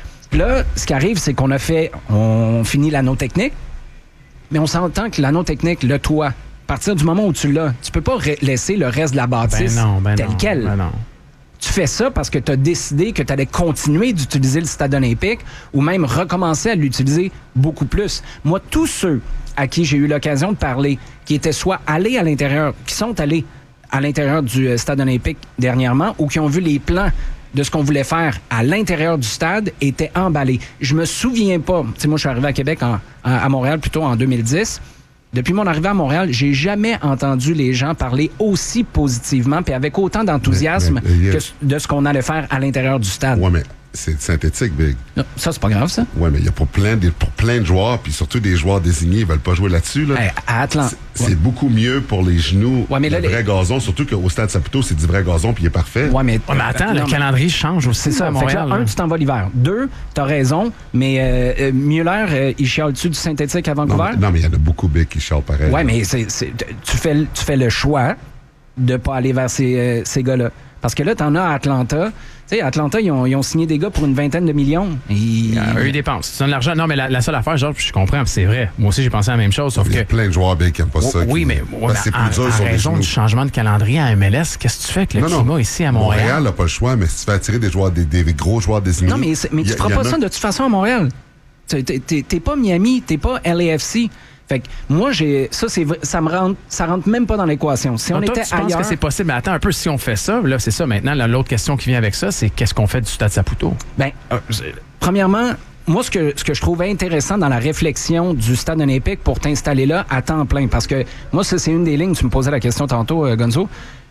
Là, ce qui arrive, c'est qu'on a fait... On finit l'anneau technique, mais on s'entend que l'anneau technique, le toit, à partir du moment où tu l'as, tu peux pas re- laisser le reste de la bâtisse ben non, ben tel non, quel. Ben non. Tu fais ça parce que tu as décidé que tu allais continuer d'utiliser le Stade olympique ou même recommencer à l'utiliser beaucoup plus. Moi, tous ceux à qui j'ai eu l'occasion de parler, qui étaient soit allés à l'intérieur, qui sont allés à l'intérieur du Stade olympique dernièrement ou qui ont vu les plans de ce qu'on voulait faire à l'intérieur du stade, étaient emballés. Je me souviens pas, tu sais, moi je suis arrivé à Québec, en, à Montréal plutôt en deux mille dix. Depuis mon arrivée à Montréal, j'ai jamais entendu les gens parler aussi positivement puis avec autant d'enthousiasme mais, mais, que de ce qu'on allait faire à l'intérieur du stade. Ouais, mais c'est synthétique, Big. Non, ça, c'est pas grave, ça. Ouais, mais il y a pour plein, de, pour plein de joueurs, puis surtout des joueurs désignés, ils veulent pas jouer là-dessus. Là. Hey, à Atlanta. C'est, c'est ouais. beaucoup mieux pour les genoux, ouais, mais là, le vrai les... gazon, surtout qu'au Stade Saputo, c'est du vrai gazon, puis il est parfait. Ouais, mais, ouais, mais attends, non, le mais... calendrier change aussi. C'est ça, à Montréal. Là, un, tu t'en vas l'hiver. Deux, t'as raison, mais euh, euh, Mueller, euh, il chiale-tu du synthétique à Vancouver? Non, mais il y en a beaucoup, Big, qui chialent pareil. Ouais, là. mais c'est, c'est, tu, fais, tu fais le choix de pas aller vers ces, euh, ces gars-là. Parce que là, t'en as à Atlanta. Tu sais, Atlanta, ils ont, ils ont signé des gars pour une vingtaine de millions. Et... Euh, eux, ils dépensent. Tu donnes l'argent. Non, mais la, la seule affaire, genre, je comprends, c'est vrai. Moi aussi, j'ai pensé à la même chose, sauf il y a que... plein de joueurs bien qui n'aiment pas oh, ça. Oui, qui... mais, ouais, c'est mais plus en, dur en sur raison du changement de calendrier à M L S, qu'est-ce que tu fais avec le non, climat non. ici à Montréal? Montréal n'a pas le choix, mais si tu fais attirer des joueurs, des, des gros joueurs désignés... Non, mais, mais tu ne feras pas ça de toute façon à Montréal. T'es, t'es, t'es pas Miami, t'es pas L A F C. Fait que moi, j'ai ça, c'est ça me rentre, ça rentre même pas dans l'équation. Si Donc on toi, était tu penses ailleurs, que c'est possible? Mais attends un peu, si on fait ça, là, c'est ça maintenant. Là, l'autre question qui vient avec ça, c'est qu'est-ce qu'on fait du Stade Saputo? Ben, euh, premièrement, moi, ce que, ce que je trouve intéressant dans la réflexion du Stade olympique pour t'installer là à temps plein, parce que moi, ça, c'est une des lignes, tu me posais la question tantôt, euh, Gonzo,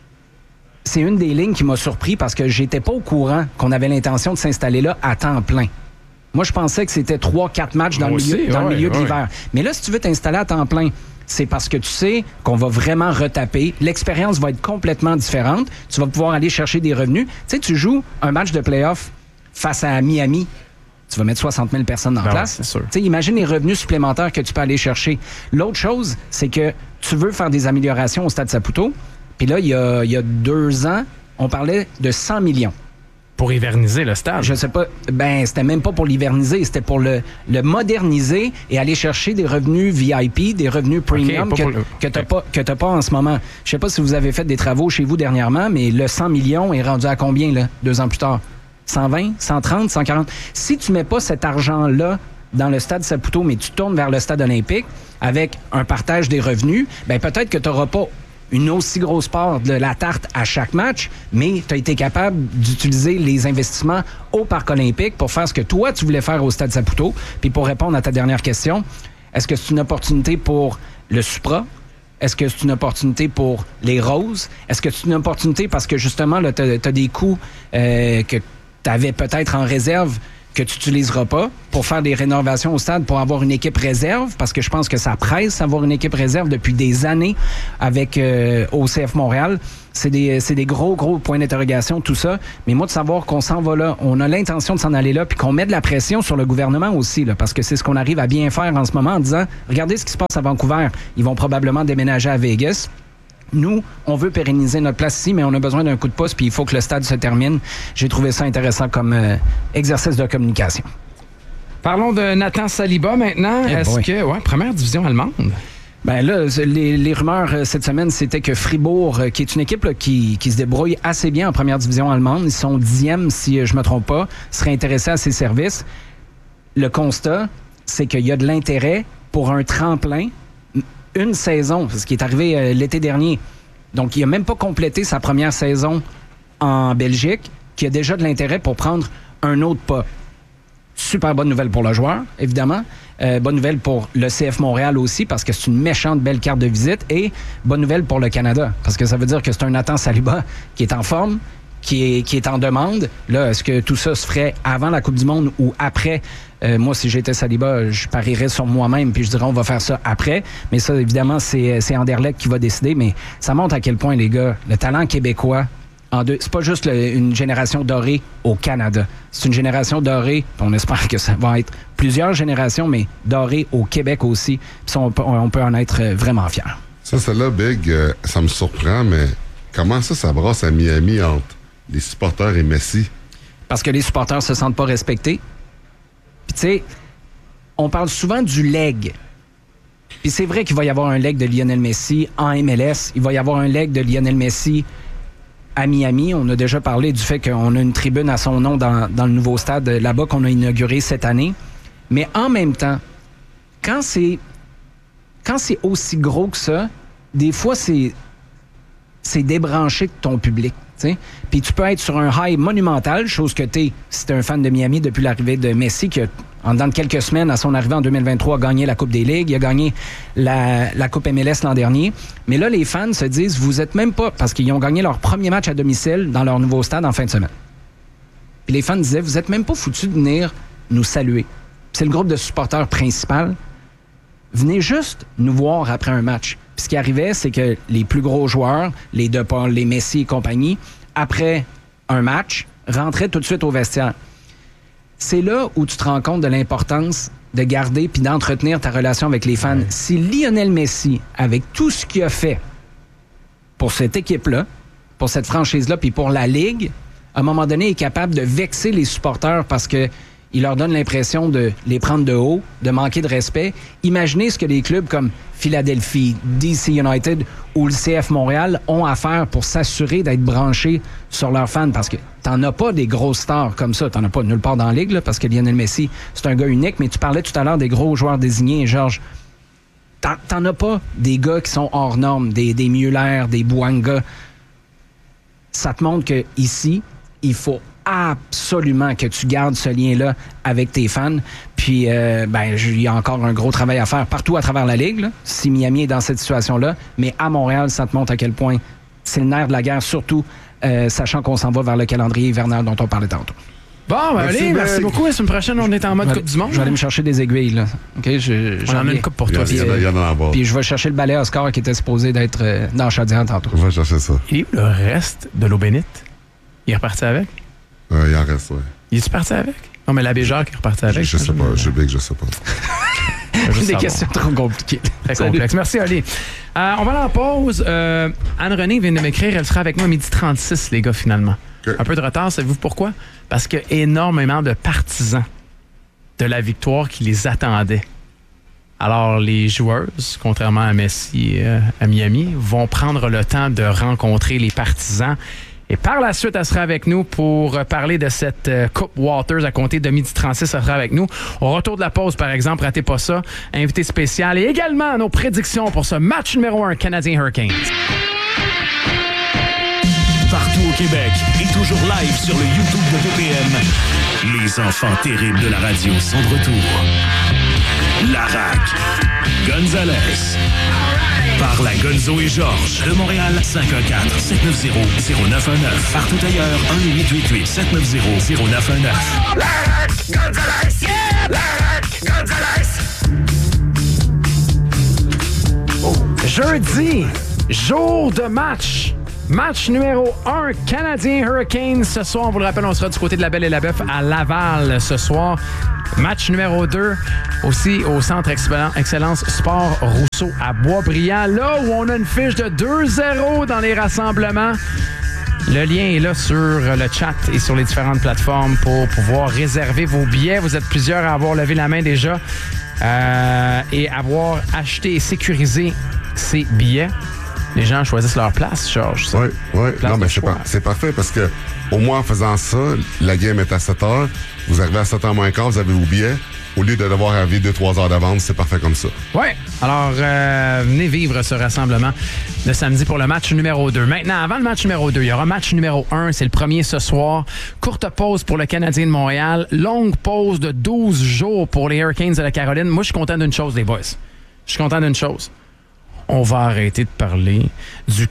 c'est une des lignes qui m'a surpris parce que j'étais pas au courant qu'on avait l'intention de s'installer là à temps plein. Moi, je pensais que c'était trois, quatre matchs dans, Moi le, milieu, aussi, dans ouais, le milieu ouais. de l'hiver. Mais là, si tu veux t'installer à temps plein, c'est parce que tu sais qu'on va vraiment retaper. L'expérience va être complètement différente. Tu vas pouvoir aller chercher des revenus. Tu sais, tu joues un match de play-off face à Miami. Tu vas mettre soixante mille personnes en Ben place. ouais, c'est sûr. Tu sais, imagine les revenus supplémentaires que tu peux aller chercher. L'autre chose, c'est que tu veux faire des améliorations au Stade Saputo. Puis là, il y a, il y a deux ans, on parlait de cent millions. Pour hiverniser le stade. Je sais pas. Ben, c'était même pas pour l'hiverniser, c'était pour le, le moderniser et aller chercher des revenus V I P, des revenus premium Okay, que, le... que t'as okay. pas, que t'as pas en ce moment. Je sais pas si vous avez fait des travaux chez vous dernièrement, mais le cent millions est rendu à combien, là, deux ans plus tard? cent vingt, cent trente, cent quarante. Si tu mets pas cet argent-là dans le Stade Saputo, mais tu tournes vers le Stade olympique avec un partage des revenus, ben peut-être que tu n'auras pas une aussi grosse part de la tarte à chaque match, mais tu as été capable d'utiliser les investissements au Parc olympique pour faire ce que toi, tu voulais faire au Stade Saputo. Puis pour répondre à ta dernière question, est-ce que c'est une opportunité pour le Supra? Est-ce que c'est une opportunité pour les Roses? Est-ce que c'est une opportunité parce que justement, tu as des coûts euh, que tu avais peut-être en réserve que tu n'utiliseras pas pour faire des rénovations au stade, pour avoir une équipe réserve, parce que je pense que ça presse d'avoir une équipe réserve depuis des années avec euh, au C F Montréal. C'est des, c'est des gros, gros points d'interrogation, tout ça. Mais moi, de savoir qu'on s'en va là, on a l'intention de s'en aller là, puis qu'on met de la pression sur le gouvernement aussi, là, parce que c'est ce qu'on arrive à bien faire en ce moment en disant, regardez ce qui se passe à Vancouver. Ils vont probablement déménager à Vegas. Nous, on veut pérenniser notre place ici, mais on a besoin d'un coup de pouce, puis il faut que le stade se termine. J'ai trouvé ça intéressant comme euh, exercice de communication. Parlons de Nathan Saliba maintenant. Eh Est-ce boy. que... Ouais, première division allemande. Ben là, les, les rumeurs euh, cette semaine, c'était que Fribourg, euh, qui est une équipe là, qui, qui se débrouille assez bien en première division allemande, ils sont dixièmes, si euh, je me trompe pas, serait intéressé à ses services. Le constat, c'est qu'il y a de l'intérêt pour un tremplin, une saison, ce qui est arrivé euh, l'été dernier. Donc, il n'a même pas complété sa première saison en Belgique, qui a déjà de l'intérêt pour prendre un autre pas. Super bonne nouvelle pour le joueur, évidemment. Euh, bonne nouvelle pour le C F Montréal aussi, parce que c'est une méchante belle carte de visite. Et bonne nouvelle pour le Canada, parce que ça veut dire que c'est un Nathan Saliba qui est en forme, qui est, qui est en demande. Là, est-ce que tout ça se ferait avant la Coupe du Monde ou après? Euh, moi, si j'étais Saliba, je parierais sur moi-même puis je dirais on va faire ça après. Mais ça, évidemment, c'est, c'est Anderlecht qui va décider. Mais ça montre à quel point, les gars, le talent québécois, en deux, c'est pas juste le, une génération dorée au Canada. C'est une génération dorée, on espère que ça va être plusieurs générations, mais dorée au Québec aussi. Puis ça, on, peut, on peut en être vraiment fiers. Ça, celle-là, Big, euh, ça me surprend, mais comment ça, ça brasse à Miami entre les supporters et Messi? Parce que les supporters se sentent pas respectés. Puis tu sais, on parle souvent du leg. Puis c'est vrai qu'il va y avoir un leg de Lionel Messi en M L S. Il va y avoir un leg de Lionel Messi à Miami. On a déjà parlé du fait qu'on a une tribune à son nom dans, dans le nouveau stade là-bas qu'on a inauguré cette année. Mais en même temps, quand c'est quand c'est aussi gros que ça, des fois, c'est c'est débranché de ton public. T'sais? Puis tu peux être sur un high monumental, chose que t'es si t'es un fan de Miami depuis l'arrivée de Messi, qui, en dans quelques semaines, à son arrivée en deux mille vingt-trois, a gagné la Coupe des Ligues, il a gagné la, la Coupe M L S l'an dernier. Mais là, les fans se disent, vous êtes même pas, parce qu'ils ont gagné leur premier match à domicile dans leur nouveau stade en fin de semaine. Puis les fans disaient, vous êtes même pas foutus de venir nous saluer. C'est le groupe de supporters principal. Venez juste nous voir après un match. Puis ce qui arrivait, c'est que les plus gros joueurs, les De Paul, les Messi et compagnie, après un match, rentraient tout de suite au vestiaire. C'est là où tu te rends compte de l'importance de garder puis d'entretenir ta relation avec les fans. Si Lionel Messi, avec tout ce qu'il a fait pour cette équipe-là, pour cette franchise-là, puis pour la Ligue, à un moment donné, est capable de vexer les supporters parce que il leur donne l'impression de les prendre de haut, de manquer de respect. Imaginez ce que les clubs comme Philadelphie, D C United ou le C F Montréal ont à faire pour s'assurer d'être branchés sur leurs fans. Parce que t'en as pas des grosses stars comme ça. T'en as pas nulle part dans la Ligue, là, parce que Lionel Messi, c'est un gars unique. Mais tu parlais tout à l'heure des gros joueurs désignés, Georges. T'en, t'en as pas des gars qui sont hors normes, des, des Mueller, des Bouanga. Ça te montre que ici, il faut absolument que tu gardes ce lien-là avec tes fans. Puis, euh, ben, il y a encore un gros travail à faire partout à travers la Ligue, là, si Miami est dans cette situation-là. Mais à Montréal, ça te montre à quel point c'est le nerf de la guerre, surtout euh, sachant qu'on s'en va vers le calendrier hivernal dont on parlait tantôt. Bon, ben Merci, allez, merci Big. beaucoup. La semaine prochaine, on est en mode Je vais- Coupe du Monde. Je vais aller me chercher des aiguilles, là. OK? Je, On j'en en a viens. une coupe pour Il y toi. en a- il y en a- Puis, il y en a en bas. Puis je vais chercher le balai Oscar qui était supposé d'être euh, dans la chaudière tantôt. On va chercher ça. il est où le reste de l'eau bénite? Il est reparti avec? Euh, il en reste, ouais. Il est-tu parti avec? Non, mais l'abbé Jacques est reparti avec. Je sais pas, je Big, je sais pas. Je veux juste Des savoir. questions trop compliquées. Très Salut. complexe. Merci, Ali. Euh, on va aller en pause. Euh, Anne-Renée vient de m'écrire. Elle sera avec nous à midi trente-six, les gars, finalement. OK. Un peu de retard, savez-vous pourquoi? Parce qu'il y a énormément de partisans de la victoire qui les attendaient. Alors, les joueuses, contrairement à Messi et euh, à Miami, vont prendre le temps de rencontrer les partisans. Et par la suite, elle sera avec nous pour parler de cette euh, Coupe Waters à compter de midi trente-six. Elle sera avec nous. Au retour de la pause, par exemple, ratez pas ça. Invité spécial et également nos prédictions pour ce match numéro un Canadien Hurricanes. Partout au Québec et toujours live sur le YouTube de B P M. Les enfants terribles de la radio sont de retour. Larac, Gonzalez, par la Gonzo et Georges de Montréal, cinq un quatre, sept neuf zéro, zéro neuf un neuf. Partout ailleurs, un huit huit huit, sept neuf zéro, zéro neuf un neuf. Gonzalez, yeah! Larraque Gonzalez! Jeudi, jour de match. Match numéro un, Canadien Hurricanes. Ce soir, on vous le rappelle, on sera du côté de la Belle et la Bœuf à Laval ce soir. Match numéro deux, aussi au Centre Excellence Sport Rousseau à Boisbriand. Là où on a une fiche de deux zéro dans les rassemblements. Le lien est là sur le chat et sur les différentes plateformes pour pouvoir réserver vos billets. Vous êtes plusieurs à avoir levé la main déjà euh, et avoir acheté et sécurisé ces billets. Les gens choisissent leur place, Georges. Oui, oui. Non, mais c'est, choix. par, c'est parfait parce que au moins en faisant ça, la game est à sept heures. Vous arrivez à sept heures moins quart, vous avez vos billets. Au lieu de devoir arriver deux trois heures d'avance, c'est parfait comme ça. Oui. Alors, euh, venez vivre ce rassemblement de samedi pour le match numéro deux. Maintenant, avant le match numéro deux, il y aura match numéro un. C'est le premier ce soir. Courte pause pour le Canadien de Montréal. Longue pause de douze jours pour les Hurricanes de la Caroline. Moi, je suis content d'une chose, les boys. Je suis content d'une chose. On va arrêter de parler du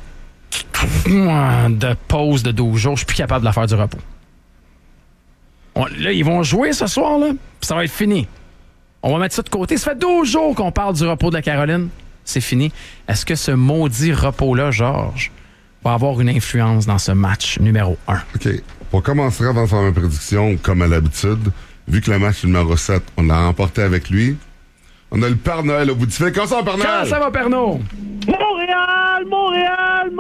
de pause de douze jours. Je suis plus capable de la faire du repos. On, là, ils vont jouer ce soir, là, puis ça va être fini. On va mettre ça de côté. Ça fait douze jours qu'on parle du repos de la Caroline. C'est fini. Est-ce que ce maudit repos-là, Georges, va avoir une influence dans ce match numéro un? OK. Pour commencer, avant de faire ma prédiction, comme à l'habitude, vu que le match numéro sept, on l'a remporté avec lui, on a le Père Noël au bout du fil. Comment ça va, Père Noël? Comment ça va, Père Noël? Montréal, Montréal,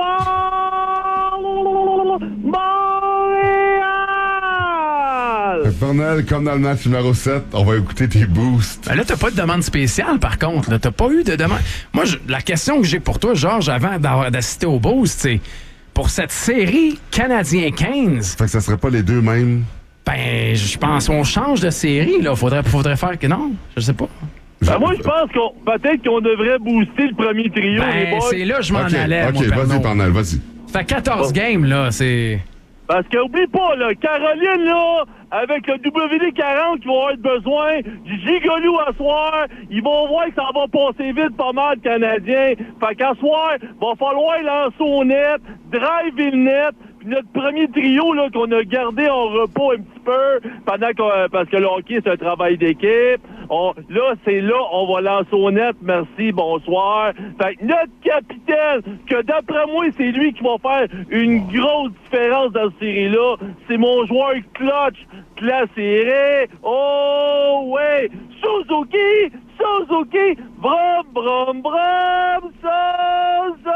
Montréal! Le Père Noël, comme dans le match numéro sept, on va écouter tes boosts. Ben là, t'as pas de demande spéciale, par contre. Là, t'as pas eu de demande. Moi, je, la question que j'ai pour toi, Georges, avant d'assister au boost, c'est pour cette série Canadien quinze. Fait que ça serait pas les deux mêmes? Ben, je pense qu'on change de série, là. Faudrait, faudrait faire que non. Je sais pas. Ben moi, je pense qu'on peut-être qu'on devrait booster le premier trio, ben, les boys. c'est là que je m'en OK, allais, OK, moi, vas-y, Père Noël, vas-y. Ça fait quatorze games, là. C'est... Parce que, oublie pas, là, Caroline, là, avec le W D quarante qui va avoir besoin du gigolou à soir, ils vont voir que ça va passer vite pas mal de Canadiens. Fait qu'à soir, va falloir lancer au net, drive le net, puis notre premier trio, là, qu'on a gardé en repos un petit peu, pendant qu'on, parce que le hockey, c'est un travail d'équipe. On, là, c'est là, on va lancer au net. Merci, bonsoir. Fait que notre capitaine, que d'après moi, c'est lui qui va faire une grosse différence dans cette série-là, c'est mon joueur clutch de la série. Oh, ouais! Suzuki! Suzuki! Brum, brum, brum! Suzuki!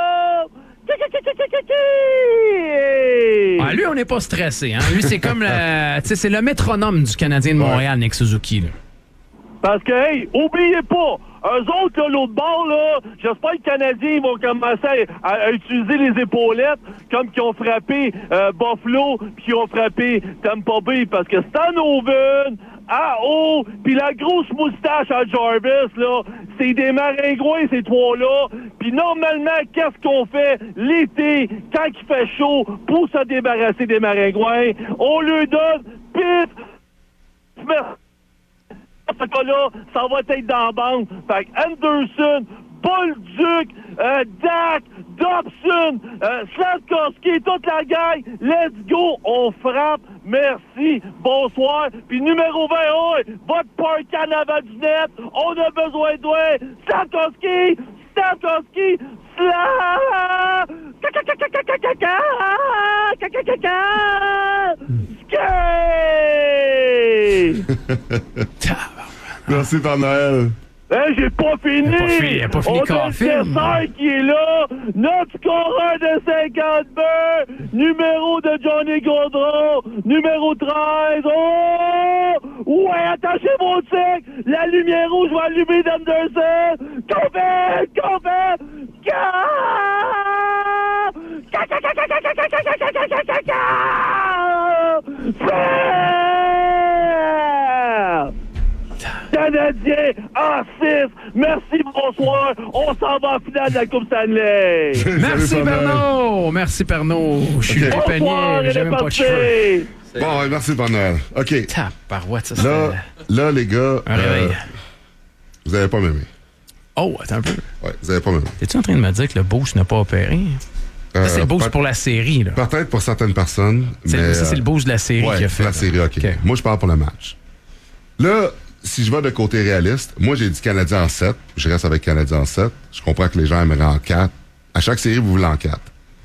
Ah, lui, on n'est pas stressé. Hein? Lui, c'est comme le, c'est le métronome du Canadien de Montréal, Nick Suzuki. Là. Parce que, hey, oubliez pas, eux autres, là, l'autre bord, là, j'espère que les Canadiens vont commencer à, à utiliser les épaulettes comme qu'ils ont frappé euh, Buffalo puis qu'ils ont frappé Tampa Bay. Parce que Stan Owen, à haut, puis la grosse moustache à Jarvis, là, c'est des maringouins, ces trois-là. Puis normalement, qu'est-ce qu'on fait l'été, quand il fait chaud, pour se débarrasser des maringouins? On leur donne pif, ce cas-là, ça va être dans la bande. Fait que Anderson, Bolduc, euh, Dak, Dobson, euh, Slavkovski, toute la gang, let's go, on frappe, merci, bonsoir. Puis numéro vingt, oh, votre park en avant du net, on a besoin de toi, Slavkovski, Slavkovski, Slav, Merci, Père Noël. Hein, j'ai pas fini! Il a pas fini, il a pas fini On a le dessert qui est là! Notre scoreur de cinquante buts! Numéro de Johnny Gaudreau! Numéro treize! Oh! Ouais, attachez vos tics! La lumière rouge va allumer d'Anderson! Couvert! Couvert! Canadien en six. Merci, bonsoir. On s'en va en finale de la Coupe Stanley. Merci, Pernod. Merci, Pernod. Je suis Okay. pas peigné, j'ai même pas de cheveux. Bon, ouais, merci, Père Noël. OK. Tabarouette, ça, Là, là, les gars, un réveil. euh, vous avez pas m'aimer. Oh, attends un peu. Ouais, vous avez pas m'aimer. Es-tu en train de me dire que le boost n'a pas opéré? Euh, Ça, c'est le boost peut- pour la série, là. Peut-être pour certaines personnes, C'est, mais... ça, c'est le boost de la série ouais, qui a fait. la série, OK. OK. Moi, je parle pour le match. Là, si je vais de côté réaliste, moi, j'ai dit Canadien en sept. Je reste avec Canadien en sept. Je comprends que les gens aimeraient en quatre. À chaque série, vous voulez en quatre.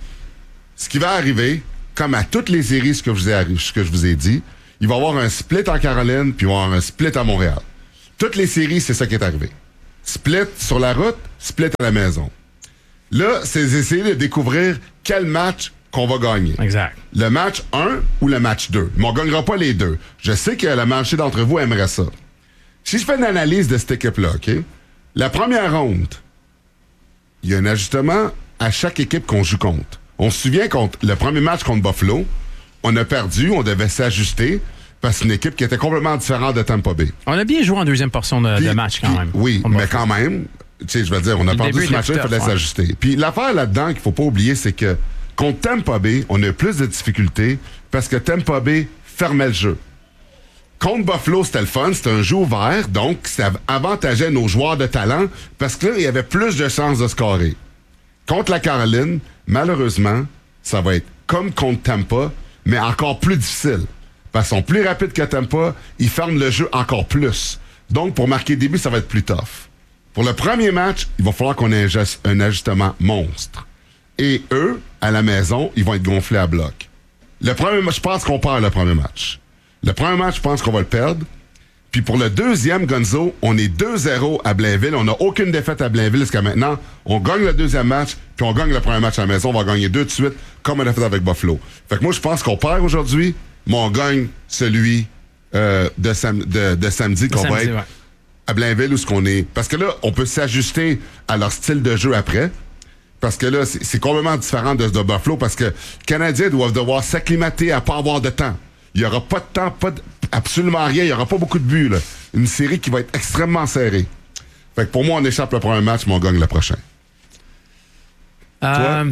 Ce qui va arriver, comme à toutes les séries, ce que je vous ai, ce que je vous ai dit, il va y avoir un split en Caroline, puis il va y avoir un split à Montréal. Toutes les séries, c'est ça qui est arrivé. Split sur la route, split à la maison. Là, c'est essayer de découvrir quel match qu'on va gagner. Exact. Le match un ou le match deux. Mais on ne gagnera pas les deux. Je sais que la majorité d'entre vous aimerait ça. Si je fais une analyse de cette équipe-là, OK? La première ronde, il y a un ajustement à chaque équipe qu'on joue contre. On se souvient contre le premier match contre Buffalo, on a perdu, on devait s'ajuster parce que c'est une équipe qui était complètement différente de Tampa Bay. On a bien joué en deuxième portion de, Puis, de match quand puis, même. Oui, On mais va quand même, tu sais, je veux dire, on a Le perdu début ce match-là, il était fallait tough, s'ajuster. Puis l'affaire là-dedans qu'il faut pas oublier, c'est que contre Tampa Bay, on a plus de difficultés parce que Tampa Bay fermait le jeu. Contre Buffalo, c'était le fun, c'était un jeu ouvert, donc ça avantageait nos joueurs de talent parce que là, il y avait plus de chances de scorer. Contre la Caroline, malheureusement, ça va être comme contre Tampa, mais encore plus difficile. Parce qu'ils sont plus rapides que Tampa, ils ferment le jeu encore plus. Donc, pour marquer des buts, ça va être plus tough. Pour le premier match, il va falloir qu'on ait un ajustement monstre. Et eux, à la maison, ils vont être gonflés à bloc. Le premier match, je pense qu'on perd le premier match. Le premier match, je pense qu'on va le perdre. Puis pour le deuxième, Gonzo, on est deux zéro à Blainville. On n'a aucune défaite à Blainville jusqu'à maintenant. On gagne le deuxième match, puis on gagne le premier match à la maison. On va gagner deux de suite, comme on a fait avec Buffalo. Fait que moi, je pense qu'on perd aujourd'hui, mais on gagne celui euh, de, sam- de, de samedi, qu'on samedi, va être ouais. à Blainville où ce qu'on est. Parce que là, on peut s'ajuster à leur style de jeu après. Parce que là, c'est, c'est complètement différent de, de Buffalo, parce que les Canadiens doivent devoir s'acclimater à pas avoir de temps. Il n'y aura pas de temps, pas de, absolument rien. Il n'y aura pas beaucoup de buts, là. Une série qui va être extrêmement serrée. Fait que pour moi, on échappe le premier match, mais on gagne le prochain. Euh,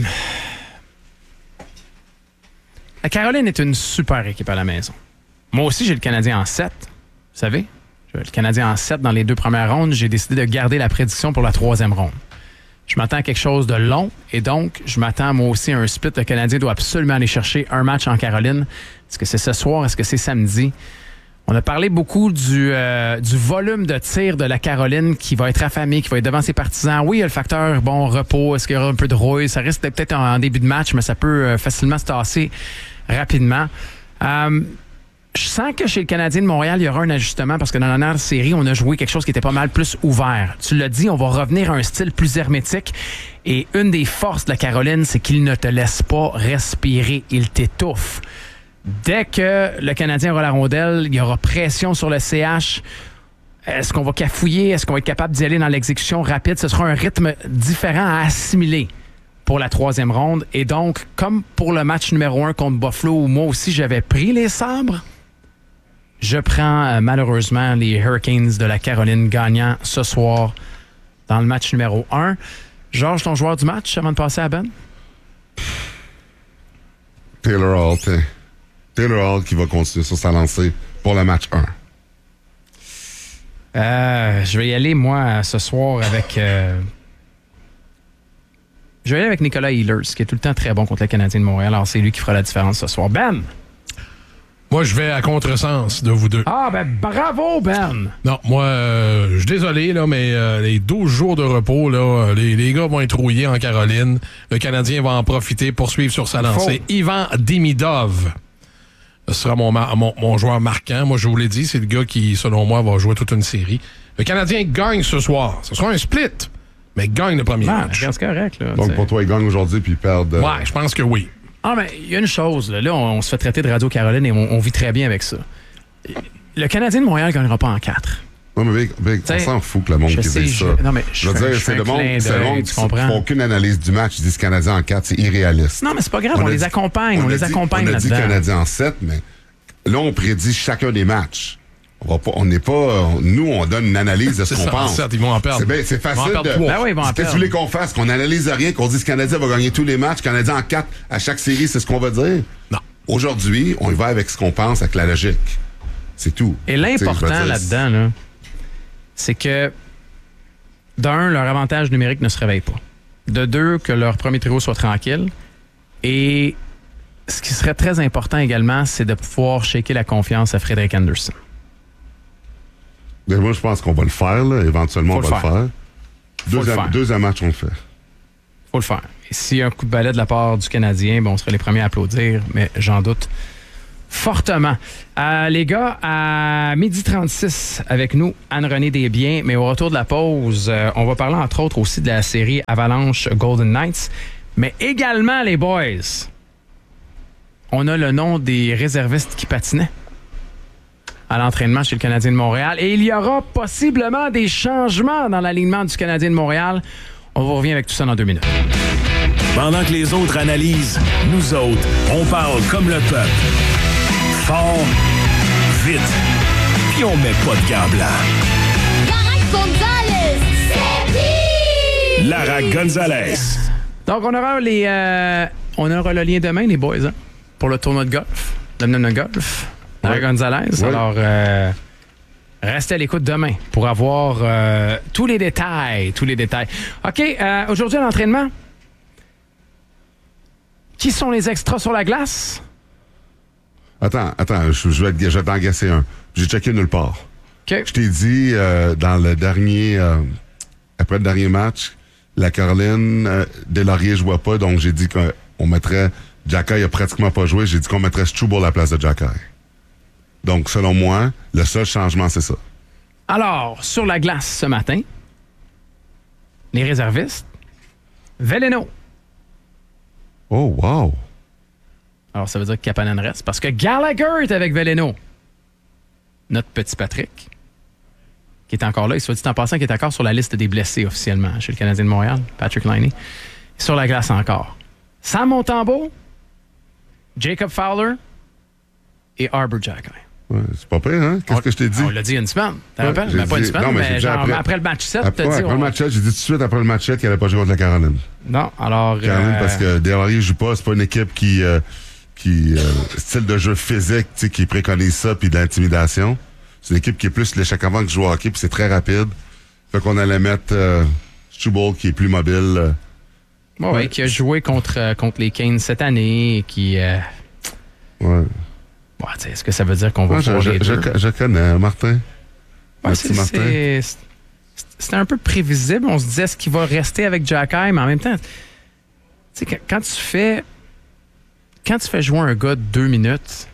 la Caroline est une super équipe à la maison. Moi aussi, j'ai le Canadien en sept. Vous savez? J'ai le Canadien en sept dans les deux premières rondes. J'ai décidé de garder la prédiction pour la troisième ronde. Je m'attends à quelque chose de long et donc, je m'attends moi aussi à un split. Le Canadien doit absolument aller chercher un match en Caroline. Est-ce que c'est ce soir? Est-ce que c'est samedi? On a parlé beaucoup du, euh, du volume de tir de la Caroline qui va être affamé, qui va être devant ses partisans. Oui, il y a le facteur bon repos. Est-ce qu'il y aura un peu de rouille? Ça risque peut-être en début de match, mais ça peut euh, facilement se tasser rapidement. Euh, Je sens que chez le Canadien de Montréal, il y aura un ajustement parce que dans la dernière série, on a joué quelque chose qui était pas mal plus ouvert. Tu l'as dit, on va revenir à un style plus hermétique. Et une des forces de la Caroline, c'est qu'il ne te laisse pas respirer. Il t'étouffe. Dès que le Canadien aura la rondelle, il y aura pression sur le C H. Est-ce qu'on va cafouiller? Est-ce qu'on va être capable d'y aller dans l'exécution rapide? Ce sera un rythme différent à assimiler pour la troisième ronde. Et donc, comme pour le match numéro un contre Buffalo, où moi aussi j'avais pris les sabres, je prends euh, malheureusement les Hurricanes de la Caroline gagnant ce soir dans le match numéro un. Georges, ton joueur du match avant de passer à Ben? Taylor Hall, t'sais. Taylor Hall qui va continuer sur sa lancée pour le match un. Euh, je vais y aller, moi, ce soir avec... Euh... Je vais y aller avec Nicolas Ehlers, qui est tout le temps très bon contre le Canadien de Montréal. Alors, c'est lui qui fera la différence ce soir. Ben! Moi, je vais à contresens de vous deux. Ah, ben bravo, Ben! Non, moi, euh, je suis désolé, là, mais euh, les douze jours de repos, là, les, les gars vont être rouillés en Caroline. Le Canadien va en profiter, poursuivre sur sa lancée. Faux. Ivan Demidov, ce sera mon, mon, mon joueur marquant. Moi, je vous l'ai dit, c'est le gars qui, selon moi, va jouer toute une série. Le Canadien gagne ce soir. Ce sera un split, mais gagne le premier Ah, match. c'est correct, là. Donc t'sais. pour toi, ils gagnent aujourd'hui puis ils perdent. euh, Ouais, je pense que oui. Ah, mais il y a une chose, là, là on, on se fait traiter de Radio-Caroline et on, on vit très bien avec ça. Le Canadien de Montréal ne gagnera pas en quatre. Ouais, mais Vic, Vic, on T'sais, s'en fout que le monde je qui sais, dit je- ça. non, mais je veux fais- dire, je c'est fais le un monde, clin c'est le d'œil, monde tu qui comprends? font aucune analyse du match. Ils disent Canadien en quatre, c'est irréaliste. Non, mais c'est pas grave, on, a les dit- accompagne, on, a les dit- accompagne On a dit là-dedans. Canadien en sept, mais là, on prédit chacun des matchs. On va pas, on n'est pas, on- nous, on donne une analyse de ce C'est qu'on ça, pense. certes, ils vont en perdre. C'est, bien- c'est Ils vont en facile perdre de. trois. Ben oui, ils vont en Qu'est-ce que perdre. tu voulais qu'on fasse? Qu'on analyse rien, qu'on dise que Canadien va gagner tous les matchs, Canadien en quatre à chaque série, c'est ce qu'on va dire? Non. Aujourd'hui, on y va avec ce qu'on pense, avec la logique. C'est tout. Et Tu sais, l'important je veux dire, là-dedans, là, c'est que, d'un, leur avantage numérique ne se réveille pas. De deux, que leur premier trio soit tranquille. Et ce qui serait très important également, c'est de pouvoir shaker la confiance à Frédéric Anderson. Mais moi, je pense qu'on va le faire, là. Éventuellement, Faut on va le faire. le faire. Faut Deuxième, le faire. deuxième match, on le fait. Faut le faire. Et s'il y a un coup de balai de la part du Canadien, bon, on serait les premiers à applaudir, mais j'en doute fortement. Euh, les gars, à midi trente-six, avec nous, Anne-Renée Desbiens, mais au retour de la pause, euh, on va parler entre autres aussi de la série Avalanche Golden Knights, mais également, les boys, on a le nom des réservistes qui patinaient à l'entraînement chez le Canadien de Montréal. Et il y aura possiblement des changements dans l'alignement du Canadien de Montréal. On vous revient avec tout ça dans deux minutes. Pendant que les autres analysent, nous autres, on parle comme le peuple. Fort, vite, puis on met pas de gants blancs. Lara Gonzalez. Donc, on aura les, euh, on aura le lien demain, les boys, hein, pour le tournoi de golf, le Nona Golf, Lara Ouais. Gonzalez. Ouais. Alors, euh, restez à l'écoute demain pour avoir euh, tous les détails, tous les détails. OK, euh, aujourd'hui à l'entraînement, qui sont les extras sur la glace? Attends, attends, je, je vais, te- je vais t'en gasser un. J'ai checké nulle part. OK. Je t'ai dit, euh, dans le dernier, euh, après le dernier match, la Caroline, euh, Deslauriers jouait pas, donc j'ai dit qu'on mettrait, Jacky a pratiquement pas joué, j'ai dit qu'on mettrait Struble à la place de Jacky. Donc, selon moi, le seul changement, c'est ça. Alors, sur la glace ce matin, les réservistes, Veleno. Oh, wow! Alors, ça veut dire que Kapanen reste parce que Gallagher est avec Veleno. Notre petit Patrick, qui est encore là, il soit dit en passant, qui est encore sur la liste des blessés officiellement chez le Canadien de Montréal, Patrick Laine. Sur la glace encore. Sam Montembeault, Jacob Fowler et Arbor Jacky. Ouais, c'est pas pire, hein? Qu'est-ce On- que je t'ai dit? On l'a dit il y a une semaine. T'as Ouais, rappelles? j'ai Ben, pas une dit- semaine, non, mais j'ai mais dit genre après, après- le match sept, Après, t'as dit... après on- le match sept, j'ai dit tout de suite après le match sept qu'il n'allait pas jouer contre la Caroline. Non, alors... Caroline, euh, parce que Deslauriers joue pas, c'est pas une équipe qui... Euh, qui euh, style de jeu physique, tu sais, qui préconise ça, puis de l'intimidation. C'est une équipe qui est plus l'échec avant que joue au hockey, puis c'est très rapide. Fait qu'on allait mettre euh, Struble, qui est plus mobile. euh, ouais, ouais, qui a joué contre, euh, contre les Canes cette année et qui... euh, ouais. bon, tu sais, est-ce que ça veut dire qu'on va Ouais, je, voir je, les je, deux? je connais Martin. Ouais, Le c'est- petit Martin. c'est- c'est- C'était un peu prévisible. On se disait est-ce qu'il va rester avec Jacky, mais en même temps, tu sais, quand, quand tu fais quand tu fais jouer un gars de deux minutes,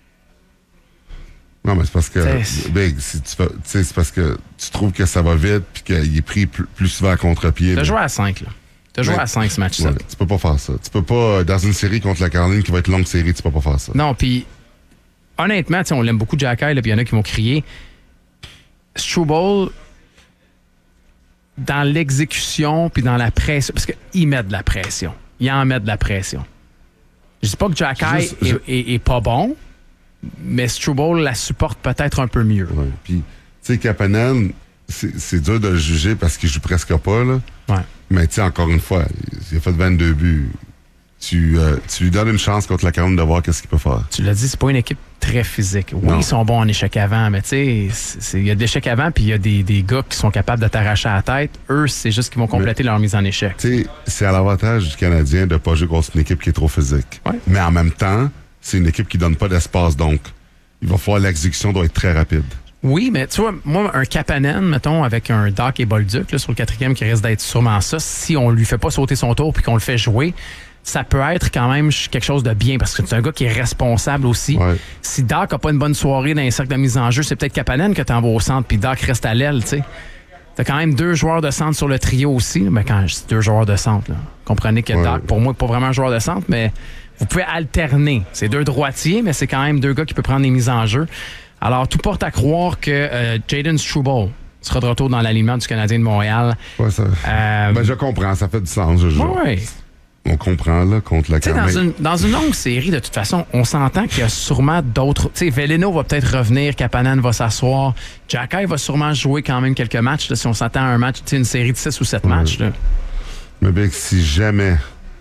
Non, mais c'est parce que, C'est- Big, si tu fais- tu sais, c'est parce que tu trouves que ça va vite, puis qu'il est pris plus, plus souvent à contre-pied. t'as mais- joué à cinq, là. T'as joué Ouais. à cinq ce match-là. Ouais, tu peux pas faire ça. Tu peux pas, euh, dans une série contre la Caroline qui va être longue série, tu peux pas faire ça. Non, puis honnêtement, tu sais, on l'aime beaucoup, Jacky, là, puis il y en a qui vont crier. Struble, dans l'exécution, puis dans la pression, parce qu'il met de la pression. Il en met de la pression. Je dis pas que Jacky Juste- est, je- est- est pas bon, mais Struble la supporte peut-être un peu mieux. Ouais. Puis, tu sais, Kapanen, c'est c'est dur de le juger parce qu'il joue presque pas, là. Ouais. Mais tu sais, encore une fois, il a fait vingt-deux buts. Tu, euh, tu lui donnes une chance contre la Caroline de voir qu'est-ce qu'il peut faire. Tu l'as dit, c'est pas une équipe très physique. Oui, Non. ils sont bons en échec avant, mais tu sais, c'est- il y a de l'échec avant, puis il y a des, des gars qui sont capables de t'arracher à la tête. Eux, c'est juste qu'ils vont compléter leur mise en échec. Tu sais, c'est à l'avantage du Canadien de pas jouer contre une équipe qui est trop physique. Ouais. Mais en même temps, c'est une équipe qui donne pas d'espace, donc il va falloir l'exécution doit être très rapide. Oui, mais tu vois, moi, un Kapanen, mettons, avec un Doc et Bolduc là, sur le quatrième qui risque d'être sûrement ça, si on lui fait pas sauter son tour puis qu'on le fait jouer, ça peut être quand même quelque chose de bien parce que c'est un gars qui est responsable aussi. Ouais. Si Doc a pas une bonne soirée dans les cercles de mise en jeu, c'est peut-être Kapanen que t'envoies au centre puis Doc reste à l'aile, tu sais. T'as quand même deux joueurs de centre sur le trio aussi. Mais quand je dis deux joueurs de centre, là, comprenez que Ouais. Doc, pour moi, n'est pas vraiment un joueur de centre, mais vous pouvez alterner. C'est deux droitiers, mais c'est quand même deux gars qui peuvent prendre des mises en jeu. Alors, tout porte à croire que euh, Jayden Struble sera de retour dans l'alignement du Canadien de Montréal. Ouais, ça, Euh, ben, je comprends, ça fait du sens. Je, je- ouais. On comprend, là, contre la Tu sais, dans Caroline. une, dans une longue série, de toute façon, on s'entend qu'il y a sûrement d'autres. Tu sais, Veleno va peut-être revenir, Kapanen va s'asseoir. Jacky va sûrement jouer quand même quelques matchs. Là, si on s'entend à un match, tu sais, une série de six ou sept matchs. Là. Mais Big, si jamais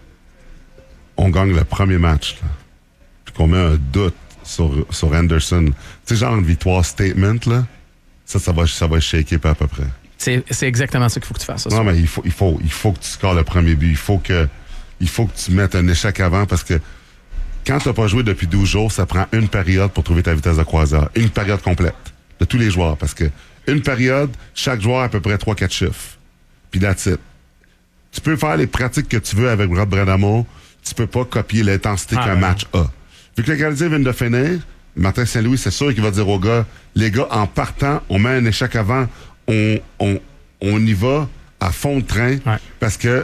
on gagne le premier match, là, puis qu'on met un doute sur, sur Anderson, tu sais, genre une victoire statement, là, ça, ça va, ça va shaker pas à peu près. C'est c'est exactement ça qu'il faut que tu fasses. Ça, Non, mais il faut, il faut, il faut que tu scores le premier but. Il faut que, il faut que tu mettes un échec avant parce que quand tu n'as pas joué depuis douze jours, ça prend une période pour trouver ta vitesse de croisière. Une période complète de tous les joueurs parce que une période, chaque joueur a à peu près trois quatre chiffres. Puis that's it. Tu peux faire les pratiques que tu veux avec Rod Brind'Amour, tu peux pas copier l'intensité ah, qu'un ouais. match a. Vu que le Canadien vient de finir, Martin Saint-Louis, c'est sûr qu'il va dire aux gars, les gars, en partant, on met un échec avant, on, on, on y va à fond de train, ouais. parce que